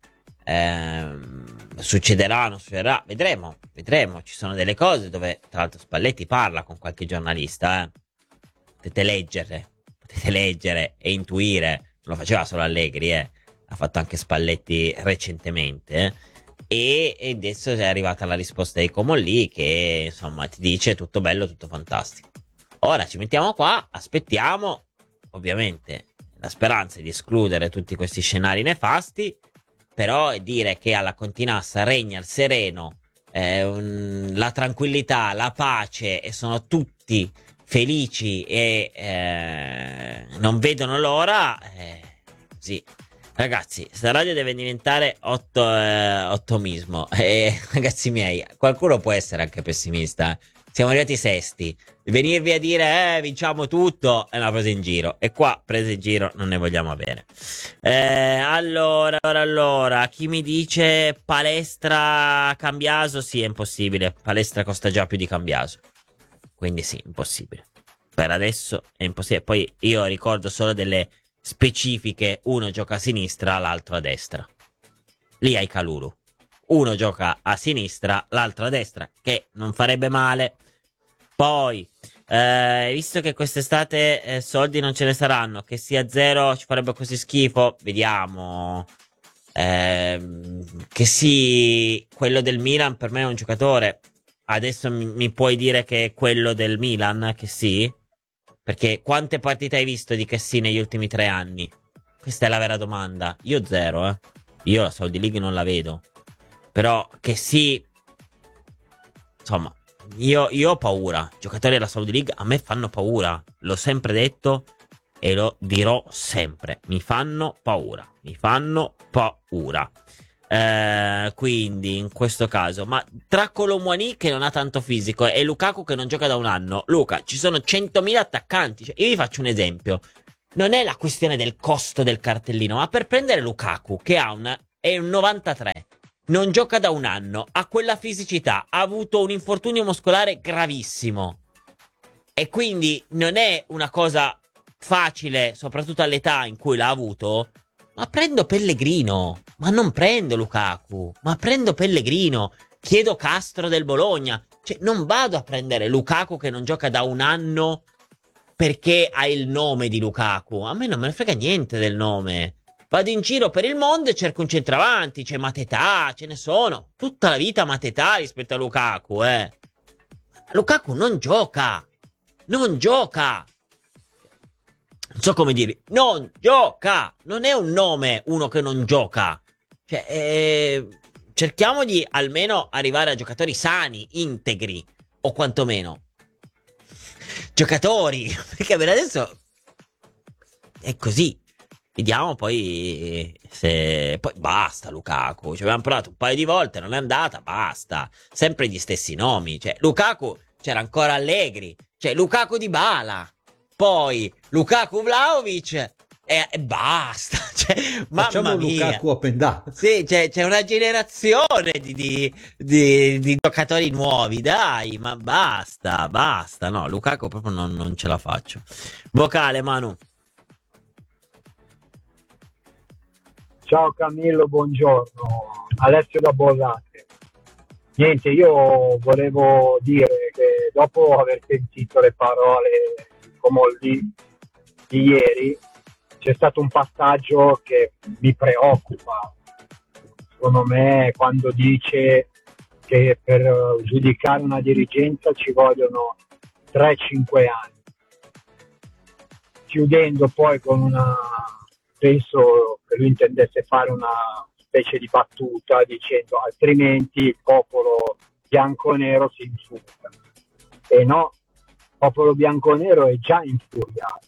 ehm, succederà, non succederà, vedremo, vedremo. Ci sono delle cose dove tra l'altro Spalletti parla con qualche giornalista, eh. Potete leggere, potete leggere e intuire. Non lo faceva solo Allegri, eh. Ha fatto anche Spalletti recentemente, eh. E, e adesso è arrivata la risposta di Comolli che insomma ti dice tutto bello, tutto fantastico. Ora ci mettiamo qua, aspettiamo, ovviamente la speranza è di escludere tutti questi scenari nefasti, però dire che alla Continassa regna il sereno, eh, un, la tranquillità, la pace e sono tutti felici e eh, non vedono l'ora, eh, sì. Ragazzi, sta radio deve diventare otto, eh, ottomismo. E ragazzi miei, qualcuno può essere anche pessimista. Siamo arrivati sesti. Venirvi a dire, eh, vinciamo tutto, è una presa in giro. E qua, prese in giro, non ne vogliamo avere. Eh, allora, allora, allora, chi mi dice palestra Cambiaso? Sì, è impossibile. Palestra costa già più di Cambiaso. Quindi sì, impossibile. Per adesso è impossibile. Poi io ricordo solo delle specifiche, uno gioca a sinistra, l'altro a destra. Lì hai Calulu. Uno gioca a sinistra, l'altro a destra, che non farebbe male. Poi, eh, visto che quest'estate eh, soldi non ce ne saranno, che sia zero ci farebbe così schifo, vediamo. Eh, che sì, quello del Milan per me è un giocatore. Adesso mi, mi puoi dire che è quello del Milan, che sì? Perché quante partite hai visto di Kessie negli ultimi tre anni? Questa è la vera domanda. Io zero, eh. Io la Saudi League non la vedo. Però Kessie, insomma, io, io ho paura. I giocatori della Saudi League a me fanno paura. L'ho sempre detto e lo dirò sempre. Mi fanno paura. Mi fanno paura. Eh, quindi in questo caso, ma tra Colomwani che non ha tanto fisico e Lukaku che non gioca da un anno, Luca, ci sono centomila attaccanti. Cioè, io vi faccio un esempio. Non è la questione del costo del cartellino, ma per prendere Lukaku che ha un, è un novantatré, non gioca da un anno, ha quella fisicità, ha avuto un infortunio muscolare gravissimo e quindi non è una cosa facile, soprattutto all'età in cui l'ha avuto. Ma prendo Pellegrino, ma non prendo Lukaku, ma prendo Pellegrino, chiedo Castro del Bologna, cioè non vado a prendere Lukaku che non gioca da un anno perché ha il nome di Lukaku, a me non me ne frega niente del nome, vado in giro per il mondo e cerco un centravanti, c'è Mateta, ce ne sono, tutta la vita Mateta rispetto a Lukaku, eh. Lukaku non gioca, non gioca. Non so come dirvi, non gioca, non è un nome uno che non gioca, cioè eh, cerchiamo di almeno arrivare a giocatori sani, integri, o quantomeno giocatori, perché per adesso è così. Vediamo poi se poi basta Lukaku, ci abbiamo provato un paio di volte, non è andata, basta, sempre gli stessi nomi, cioè Lukaku c'era ancora Allegri, cioè Lukaku Dybala, poi Lukaku Vlahovic e, e basta, cioè, Facciamo mamma mia. Lukaku up and down. Sì, c'è, c'è una generazione di, di, di, di giocatori nuovi, dai, ma basta, basta, no, Lukaku proprio non, non ce la faccio. Vocale, Manu. Ciao Camillo, buongiorno, Alessio da Bollate. Niente, io volevo dire che dopo aver sentito le parole come lì di ieri, c'è stato un passaggio che mi preoccupa. Secondo me, quando dice che per giudicare una dirigenza ci vogliono tre cinque anni, chiudendo poi con una, penso che lui intendesse fare una specie di battuta dicendo altrimenti il popolo bianconero si infuria. E no, il popolo bianconero è già infuriato.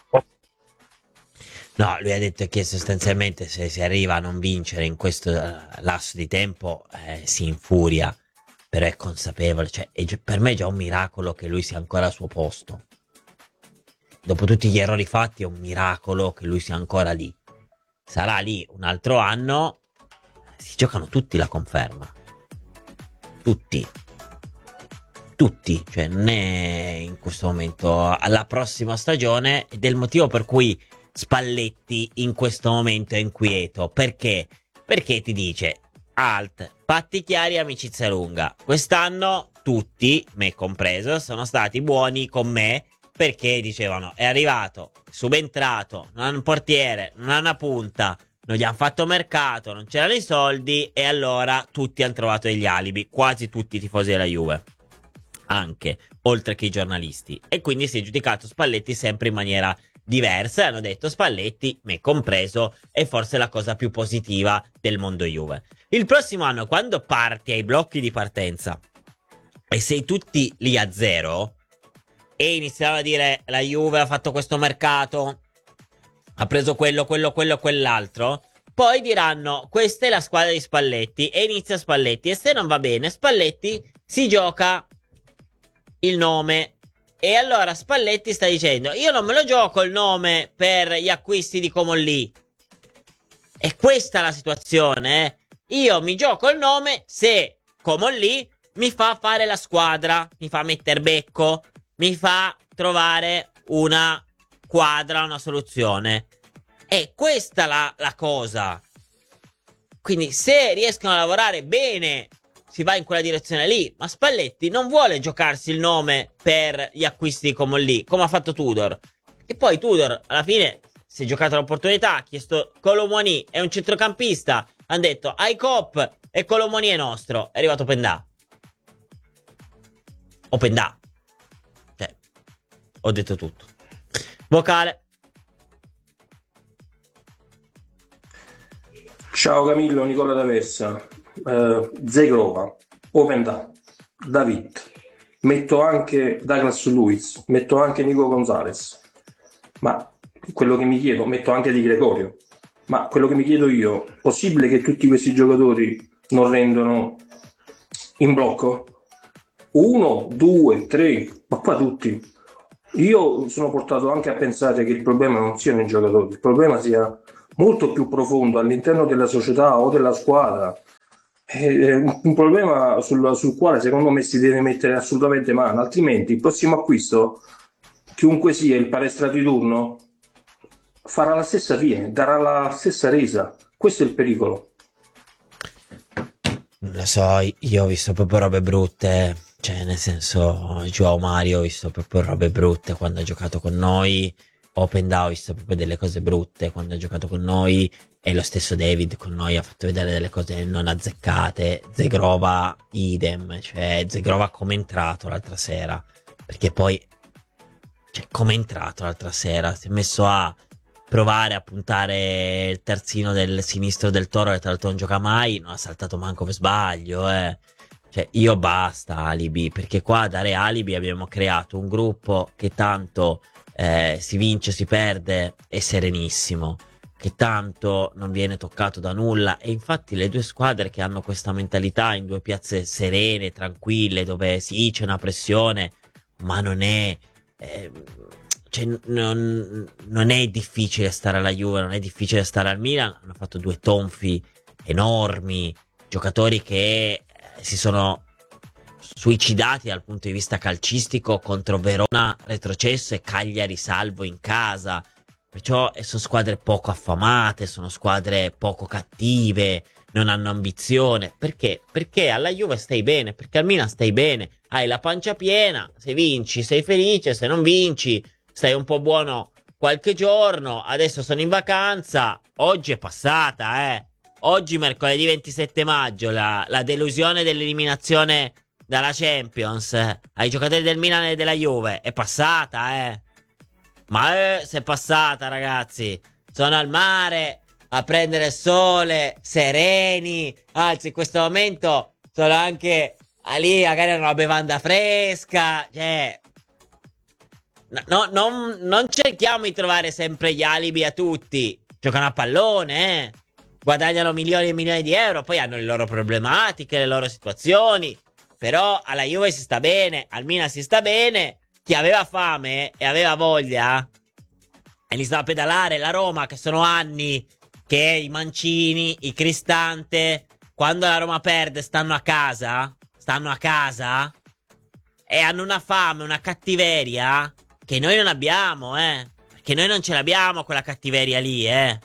No, lui ha detto che sostanzialmente se si arriva a non vincere in questo lasso di tempo eh, si infuria, però è consapevole, cioè è, per me è già un miracolo che lui sia ancora al suo posto. Dopo tutti gli errori fatti è un miracolo che lui sia ancora lì. Sarà lì un altro anno, si giocano tutti la conferma. Tutti. Tutti, cioè non è in questo momento, alla prossima stagione, ed è il motivo per cui Spalletti in questo momento è inquieto. Perché? Perché ti dice alt, patti chiari, amicizia lunga. Quest'anno tutti, me compreso, sono stati buoni con me perché dicevano è arrivato, subentrato, non ha un portiere, non ha una punta, non gli hanno fatto mercato, non c'erano i soldi e allora tutti hanno trovato degli alibi, quasi tutti i tifosi della Juve, anche, oltre che i giornalisti, e quindi si è giudicato Spalletti sempre in maniera diverse, hanno detto Spalletti, me compreso, è forse la cosa più positiva del mondo Juve. Il prossimo anno, quando parti ai blocchi di partenza e sei tutti lì a zero e iniziano a dire la Juve ha fatto questo mercato, ha preso quello, quello, quello, quell'altro, poi diranno questa è la squadra di Spalletti e inizia Spalletti, e se non va bene Spalletti si gioca il nome. E allora Spalletti sta dicendo io non me lo gioco il nome per gli acquisti di Comolli. E questa è la situazione, eh? Io mi gioco il nome se Comolli mi fa fare la squadra, mi fa metter becco, mi fa trovare una quadra, una soluzione. E questa è la, la cosa. Quindi se riescono a lavorare bene si va in quella direzione lì, ma Spalletti non vuole giocarsi il nome per gli acquisti come lì, come ha fatto Tudor. E poi Tudor alla fine si è giocato l'opportunità, ha chiesto Colomoni, è un centrocampista, hanno detto ai Cop e Colomoni è nostro, è arrivato Pendà. O Pendà. Cioè, ho detto tutto. Vocale. Ciao Camillo, Nicola D'Aversa, uh, Zegrova, Openda, David, metto anche Douglas Luiz, metto anche Nico Gonzalez, ma quello che mi chiedo, metto anche Di Gregorio, ma quello che mi chiedo io, possibile che tutti questi giocatori non rendono in blocco? Uno, due, tre, ma qua tutti. Io sono portato anche a pensare che il problema non siano i giocatori, il problema sia molto più profondo all'interno della società o della squadra. È un problema sul, sul quale secondo me si deve mettere assolutamente mano, altrimenti il prossimo acquisto, chiunque sia il palestrato di turno, farà la stessa fine, darà la stessa resa. Questo è il pericolo. Non lo so, io ho visto proprio robe brutte, cioè nel senso Joao Mario ho visto proprio robe brutte quando ha giocato con noi, Openda ho visto proprio delle cose brutte quando ha giocato con noi, e lo stesso David con noi ha fatto vedere delle cose non azzeccate. Zegrova idem, cioè Zegrova come è entrato l'altra sera, perché poi cioè come è entrato l'altra sera, si è messo a provare a puntare il terzino del sinistro del Toro, che tra l'altro non gioca mai, non ha saltato manco per sbaglio, eh. Cioè io basta alibi, perché qua a dare alibi abbiamo creato un gruppo che tanto eh, si vince, si perde, è serenissimo, che tanto non viene toccato da nulla, e infatti le due squadre che hanno questa mentalità in due piazze serene, tranquille, dove sì c'è una pressione, ma non è... Eh, cioè, non, non è difficile stare alla Juve, non è difficile stare al Milan, hanno fatto due tonfi enormi, giocatori che si sono suicidati dal punto di vista calcistico contro Verona retrocesso e Cagliari salvo in casa, perciò sono squadre poco affamate, sono squadre poco cattive, non hanno ambizione. Perché? Perché alla Juve stai bene, perché al Milan stai bene, hai la pancia piena, se vinci sei felice, se non vinci stai un po' buono qualche giorno. Adesso sono in vacanza, oggi è passata, eh. Oggi mercoledì ventisette maggio, la, la delusione dell'eliminazione dalla Champions eh, ai giocatori del Milan e della Juve è passata, eh. Ma eh, se è passata, ragazzi, sono al mare a prendere il sole, sereni, anzi in questo momento sono anche a lì, magari hanno una bevanda fresca, cioè... No, no, non, non cerchiamo di trovare sempre gli alibi a tutti. Giocano a pallone, eh. Guadagnano milioni e milioni di euro, poi hanno le loro problematiche, le loro situazioni. Però alla Juve si sta bene, al Milan si sta bene. Chi aveva fame e aveva voglia e li stava a pedalare, la Roma, che sono anni che i Mancini, i Cristante, quando la Roma perde stanno a casa, stanno a casa e hanno una fame, una cattiveria che noi non abbiamo, eh. Che noi non ce l'abbiamo quella cattiveria lì, eh.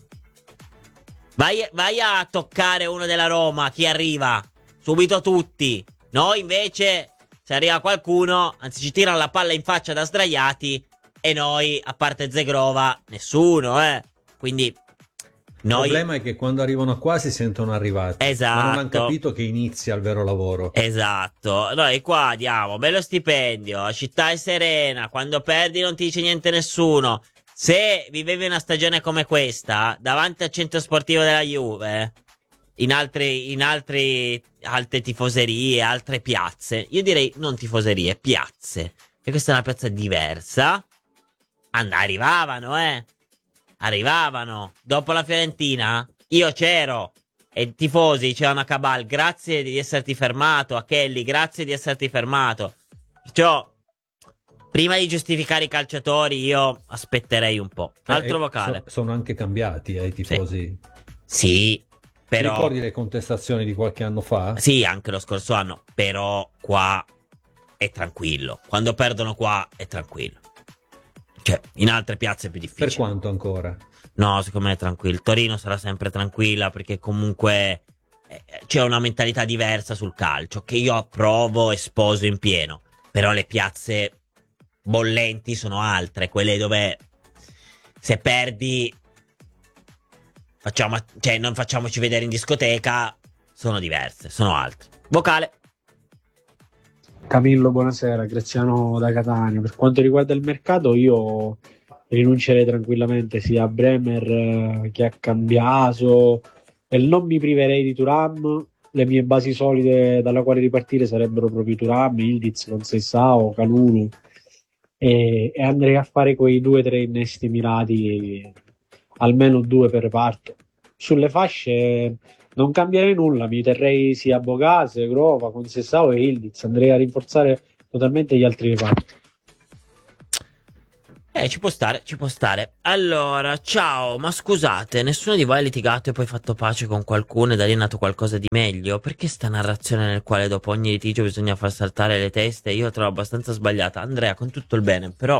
Vai, vai a toccare uno della Roma, chi arriva? Subito tutti. Noi invece, se arriva qualcuno, anzi ci tirano la palla in faccia da sdraiati, e noi, a parte Zegrova, nessuno, eh. Quindi... Noi... Il problema è che quando arrivano qua si sentono arrivati, esatto, ma non hanno capito che inizia il vero lavoro. Esatto, noi qua diamo bello stipendio, città è serena, quando perdi non ti dice niente nessuno. Se vivevi una stagione come questa davanti al centro sportivo della Juve, in altri, in altri altre tifoserie, altre piazze, io direi non tifoserie, piazze, e questa è una piazza diversa, And- arrivavano eh Arrivavano. Dopo la Fiorentina io c'ero e i tifosi dicevano a Cabal: grazie di esserti fermato, a Kelly grazie di esserti fermato. Perciò prima di giustificare i calciatori io aspetterei un po'. Altro eh, vocale. so, Sono anche cambiati eh, i tifosi. Sì, sì, però... Ricordi le contestazioni di qualche anno fa? Sì, anche lo scorso anno. Però qua è tranquillo. Quando perdono qua è tranquillo. Cioè, in altre piazze è più difficile. Per quanto ancora? No, secondo me è tranquillo. Torino sarà sempre tranquilla, perché comunque eh, c'è una mentalità diversa sul calcio che io approvo e sposo in pieno. Però le piazze bollenti sono altre, quelle dove se perdi facciamo, cioè non facciamoci vedere in discoteca, sono diverse, sono altre. Vocale. Camillo, buonasera, Graziano da Catania. Per quanto riguarda il mercato, io rinuncerei tranquillamente sia a Bremer eh, che a Cambiaso, e non mi priverei di Thuram. Le mie basi solide dalla quale ripartire sarebbero proprio Thuram, Ildiz, Conceição, Kalulu, e, e andrei a fare quei due o tre innesti mirati, almeno due per reparto. Sulle fasce non cambierei nulla, mi terrei sia Bogase, Grova, Conceição e Ildiz, andrei a rinforzare totalmente gli altri reparti. Eh, ci può stare, ci può stare. Allora, ciao, ma scusate, nessuno di voi ha litigato e poi fatto pace con qualcuno e da lì è nato qualcosa di meglio? Perché sta narrazione nel quale dopo ogni litigio bisogna far saltare le teste? Io la trovo abbastanza sbagliata. Andrea, con tutto il bene, però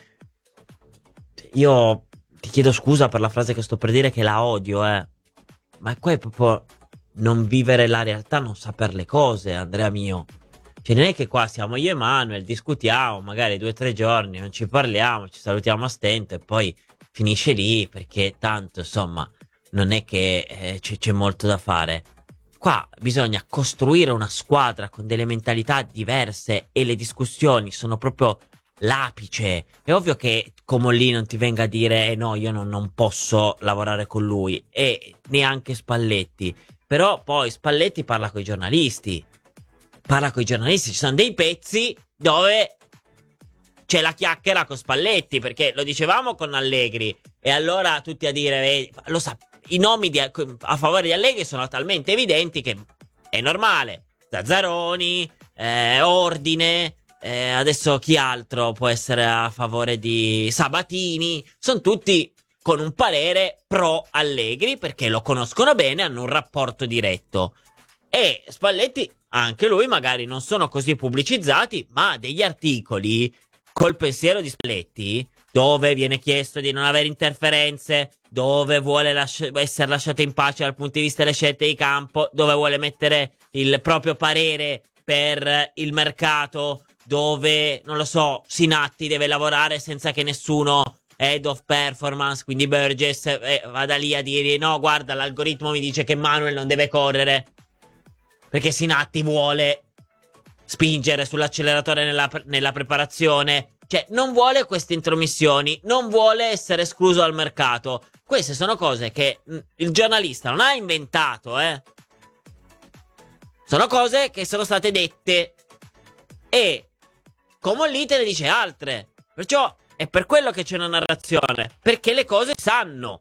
io ti chiedo scusa per la frase che sto per dire, che la odio, eh. Ma qua è proprio non vivere la realtà, non saper le cose, Andrea mio. Cioè non è che qua siamo io e Manuel, discutiamo magari due o tre giorni, non ci parliamo, ci salutiamo a stento e poi finisce lì, perché tanto insomma non è che eh, c'è, c'è molto da fare. Qua bisogna costruire una squadra con delle mentalità diverse e le discussioni sono proprio l'apice. È ovvio che Comolli non ti venga a dire eh no, io non, non posso lavorare con lui, e neanche Spalletti, però poi Spalletti parla con i giornalisti. Parla con i giornalisti, ci sono dei pezzi dove c'è la chiacchiera con Spalletti, perché lo dicevamo con Allegri, e allora tutti a dire, eh, lo sa, i nomi di, a favore di Allegri sono talmente evidenti che è normale. Zazzaroni, eh, Ordine, eh, adesso chi altro può essere a favore di Sabatini, sono tutti con un parere pro Allegri perché lo conoscono bene, hanno un rapporto diretto. E Spalletti, anche lui, magari non sono così pubblicizzati, ma degli articoli col pensiero di Spalletti, dove viene chiesto di non avere interferenze, dove vuole lasci- essere lasciato in pace dal punto di vista delle scelte di campo, dove vuole mettere il proprio parere per il mercato, dove, non lo so, Sinatti deve lavorare senza che nessuno, head of performance, quindi Burgess, eh, vada lì a dire no, guarda, l'algoritmo mi dice che Manuel non deve correre perché Sinatti vuole spingere sull'acceleratore nella, nella preparazione. Cioè, non vuole queste intromissioni, non vuole essere escluso dal mercato. Queste sono cose che mh, il giornalista non ha inventato, eh. Sono cose che sono state dette. E Comolli te ne dice altre. Perciò è per quello che c'è una narrazione, perché le cose sanno.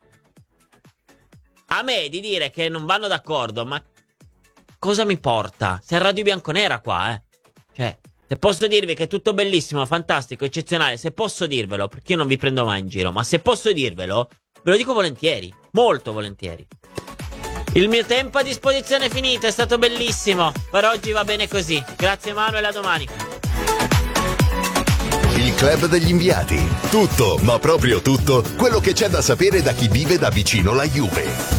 A me di dire che non vanno d'accordo, ma cosa mi porta? Sei a Radio Bianconera qua, eh. Cioè, se posso dirvi che è tutto bellissimo, fantastico, eccezionale, se posso dirvelo, perché io non vi prendo mai in giro, ma se posso dirvelo, ve lo dico volentieri, molto volentieri. Il mio tempo a disposizione è finito, è stato bellissimo, per oggi va bene così. Grazie Manuel, a domani. Il Club degli Inviati. Tutto, ma proprio tutto, quello che c'è da sapere da chi vive da vicino la Juve.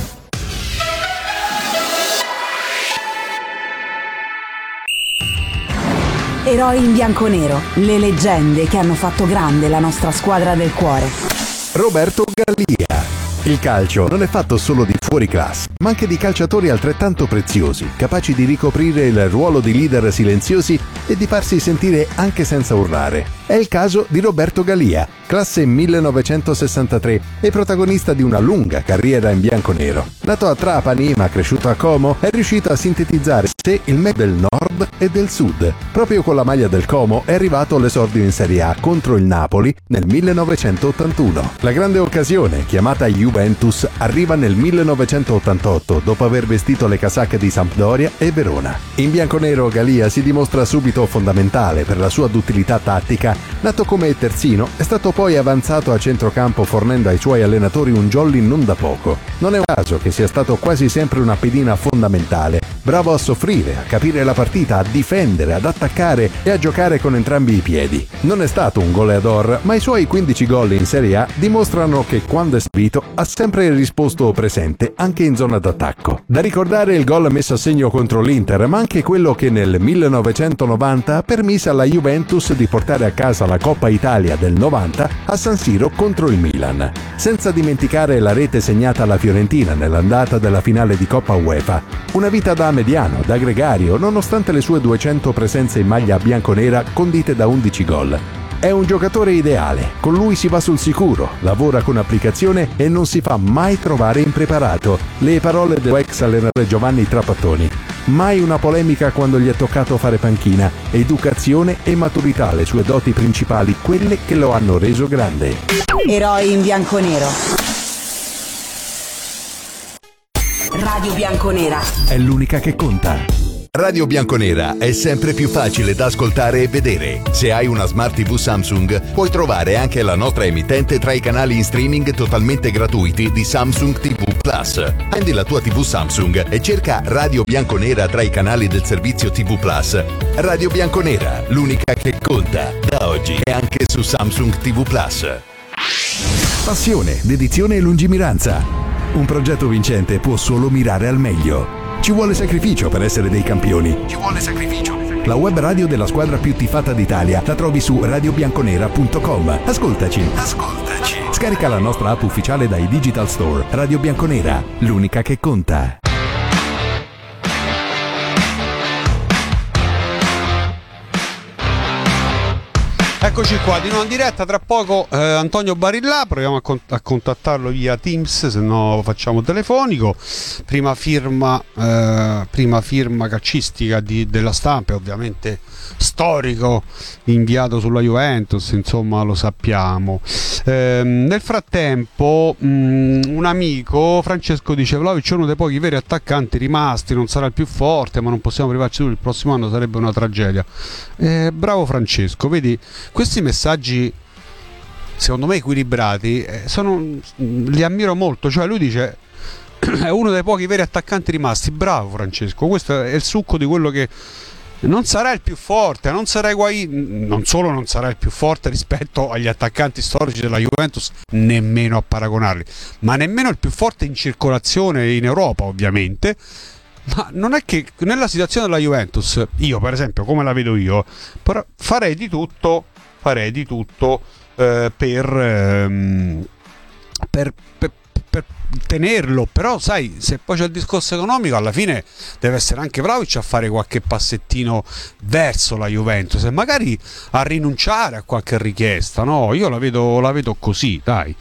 Eroi in bianconero, le leggende che hanno fatto grande la nostra squadra del cuore. Roberto Gallia. Il calcio non è fatto solo di fuoriclasse, ma anche di calciatori altrettanto preziosi, capaci di ricoprire il ruolo di leader silenziosi e di farsi sentire anche senza urlare. È il caso di Roberto Gallia, classe millenovecentosessantatré e protagonista di una lunga carriera in bianconero. Nato a Trapani ma cresciuto a Como, è riuscito a sintetizzare sé il meglio del nord e del sud. Proprio con la maglia del Como è arrivato all'esordio in Serie A contro il Napoli nel millenovecentottantuno. La grande occasione, chiamata Juventus, arriva nel millenovecentottantotto dopo aver vestito le casacche di Sampdoria e Verona. In bianconero Gallia si dimostra subito fondamentale per la sua duttilità tattica. Nato come terzino, è stato poi avanzato a centrocampo fornendo ai suoi allenatori un jolly non da poco. Non è un caso che sia stato quasi sempre una pedina fondamentale, bravo a soffrire, a capire la partita, a difendere, ad attaccare e a giocare con entrambi i piedi. Non è stato un goleador, ma i suoi quindici gol in Serie A dimostrano che quando è servito ha sempre risposto presente anche in zona d'attacco. Da ricordare il gol messo a segno contro l'Inter, ma anche quello che nel millenovecentonovanta permise alla Juventus di portare a casa la Coppa Italia del novanta a San Siro contro il Milan. Senza dimenticare la rete segnata alla Fiorentina nell'andata della finale di Coppa UEFA. Una vita da mediano, da gregario, nonostante le sue duecento presenze in maglia bianconera condite da undici gol. È un giocatore ideale, con lui si va sul sicuro, lavora con applicazione e non si fa mai trovare impreparato. Le parole dell'ex allenatore Giovanni Trapattoni. Mai una polemica quando gli è toccato fare panchina. Educazione e maturità, le sue doti principali, quelle che lo hanno reso grande. Eroi in bianconero. Radio Bianconera. È l'unica che conta. Radio Bianconera è sempre più facile da ascoltare e vedere. Se hai una Smart tivù Samsung, puoi trovare anche la nostra emittente tra i canali in streaming totalmente gratuiti di Samsung tivù Plus. Prendi la tua tivù Samsung e cerca Radio Bianconera tra i canali del servizio tivù Plus. Radio Bianconera, l'unica che conta. Da oggi è anche su Samsung tivù Plus. Passione, dedizione e lungimiranza. Un progetto vincente può solo mirare al meglio. Ci vuole sacrificio per essere dei campioni. Ci vuole sacrificio. La web radio della squadra più tifata d'Italia la trovi su radio bianconera punto com. Ascoltaci. Ascoltaci. Scarica la nostra app ufficiale dai Digital Store. Radio Bianconera, l'unica che conta. Eccoci qua, di nuovo in diretta, tra poco eh, Antonio Barillà, proviamo a, con- a contattarlo via Teams, se no facciamo telefonico. Prima firma, eh, prima firma calcistica di, della Stampa, ovviamente storico, inviato sulla Juventus, insomma lo sappiamo. Eh, nel frattempo mh, un amico, Francesco, dice: Vlahovic è uno dei pochi veri attaccanti rimasti, non sarà il più forte, ma non possiamo privarci di lui, il prossimo anno sarebbe una tragedia. Eh, bravo Francesco, vedi, questi messaggi secondo me equilibrati eh, sono, li ammiro molto. Cioè lui dice è uno dei pochi veri attaccanti rimasti. Bravo Francesco, questo è il succo di quello che non sarà il più forte, non sarà Higuaín, non solo non sarà il più forte rispetto agli attaccanti storici della Juventus, nemmeno a paragonarli, ma nemmeno il più forte in circolazione in Europa, ovviamente. Ma non è che nella situazione della Juventus, io per esempio, come la vedo io, però farei di tutto, farei di tutto eh, per, ehm, per, per, per tenerlo. Però sai, se poi c'è il discorso economico, alla fine deve essere anche Vlahovic a fare qualche passettino verso la Juventus e magari a rinunciare a qualche richiesta, no? Io la vedo, la vedo così, dai.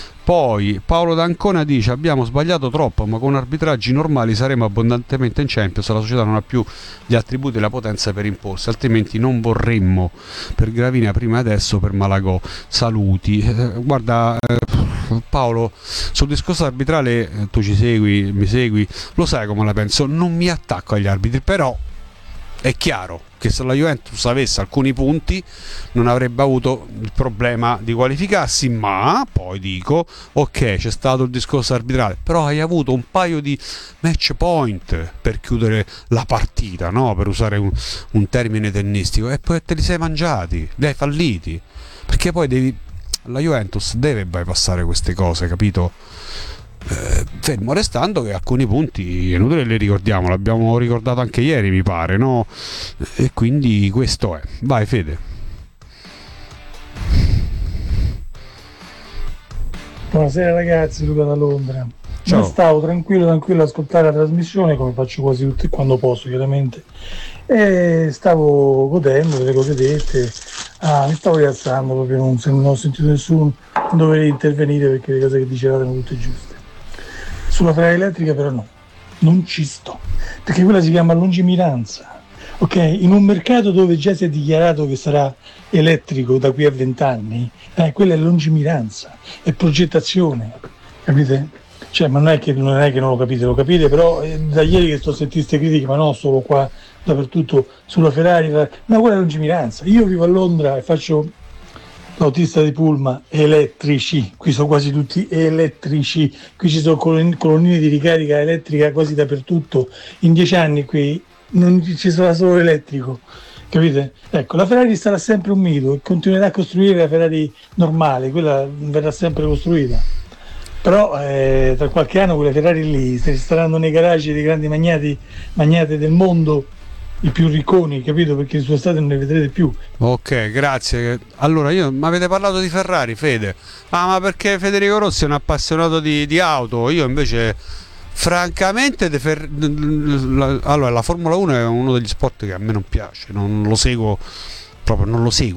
Poi Paolo D'Ancona dice: abbiamo sbagliato troppo, ma con arbitraggi normali saremo abbondantemente in Champions. La società non ha più gli attributi e la potenza per imporsi, altrimenti non vorremmo per Gravina prima e adesso per Malagò. Saluti. Eh, guarda eh, Paolo, sul discorso arbitrale eh, tu ci segui, mi segui, lo sai come la penso, non mi attacco agli arbitri, però è chiaro che se la Juventus avesse alcuni punti non avrebbe avuto il problema di qualificarsi, ma poi dico ok, c'è stato il discorso arbitrale, però hai avuto un paio di match point per chiudere la partita, no? Per usare un, un termine tennistico, e poi te li sei mangiati, li hai falliti, perché poi devi, la Juventus deve bypassare queste cose, capito? Eh, fermo restando che alcuni punti è inutile li ricordiamo, l'abbiamo ricordato anche ieri mi pare, no? E quindi questo è. Vai Fede. Buonasera ragazzi, Luca da Londra. Ciao. Io stavo tranquillo tranquillo ad ascoltare la trasmissione, come faccio quasi tutti quando posso chiaramente, e stavo godendo delle cose dette. Ah, mi stavo rialzando proprio, non, non ho sentito nessuno, non dovevo intervenire perché le cose che dicevate erano tutte giuste. Sulla Ferrari elettrica però no, non ci sto, perché quella si chiama lungimiranza, ok? In un mercato dove già si è dichiarato che sarà elettrico da qui a vent'anni, eh, quella è lungimiranza, è progettazione, capite? Cioè, ma non è che non, è che non lo capite, lo capite, però eh, da ieri che sto a sentire queste critiche, ma no, solo qua, dappertutto, sulla Ferrari, la... no, quella è lungimiranza. Io vivo a Londra e faccio l'autista di pullman elettrici, qui sono quasi tutti elettrici, qui ci sono colon- colonnine di ricarica elettrica quasi dappertutto, in dieci anni qui non ci sarà solo elettrico, capite? Ecco, la Ferrari sarà sempre un mito e continuerà a costruire la Ferrari normale, quella verrà sempre costruita, però eh, tra qualche anno quelle Ferrari lì se staranno nei garage dei grandi magnati, magnati del mondo, i più ricconi, capito? Perché su strada non ne vedrete più. Ok, grazie. Allora, io mi avete parlato di Ferrari, Fede. Ah, ma perché Federico Rossi è un appassionato di, di auto, io invece francamente de fer... la... allora la Formula uno è uno degli sport che a me non piace, non lo seguo proprio, non lo seguo.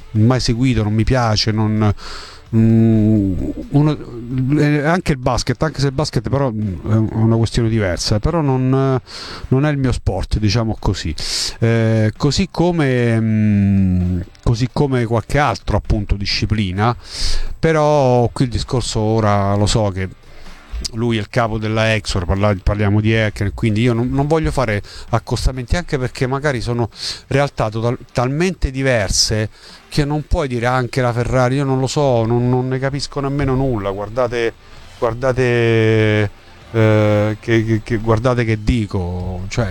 mai seguito, non mi piace, non Mm, uno, eh, anche il basket, anche se il basket però è una questione diversa, però non, non è il mio sport, diciamo così, eh, così come mh, così come qualche altro appunto disciplina. Però qui il discorso, ora lo so che lui è il capo della Exor, parla, parliamo di hacker, quindi io non, non voglio fare accostamenti, anche perché magari sono realtà total, talmente diverse che non puoi dire anche la Ferrari, io non lo so, non, non ne capisco nemmeno nulla. Guardate, guardate, eh, che, che, che, guardate che dico, cioè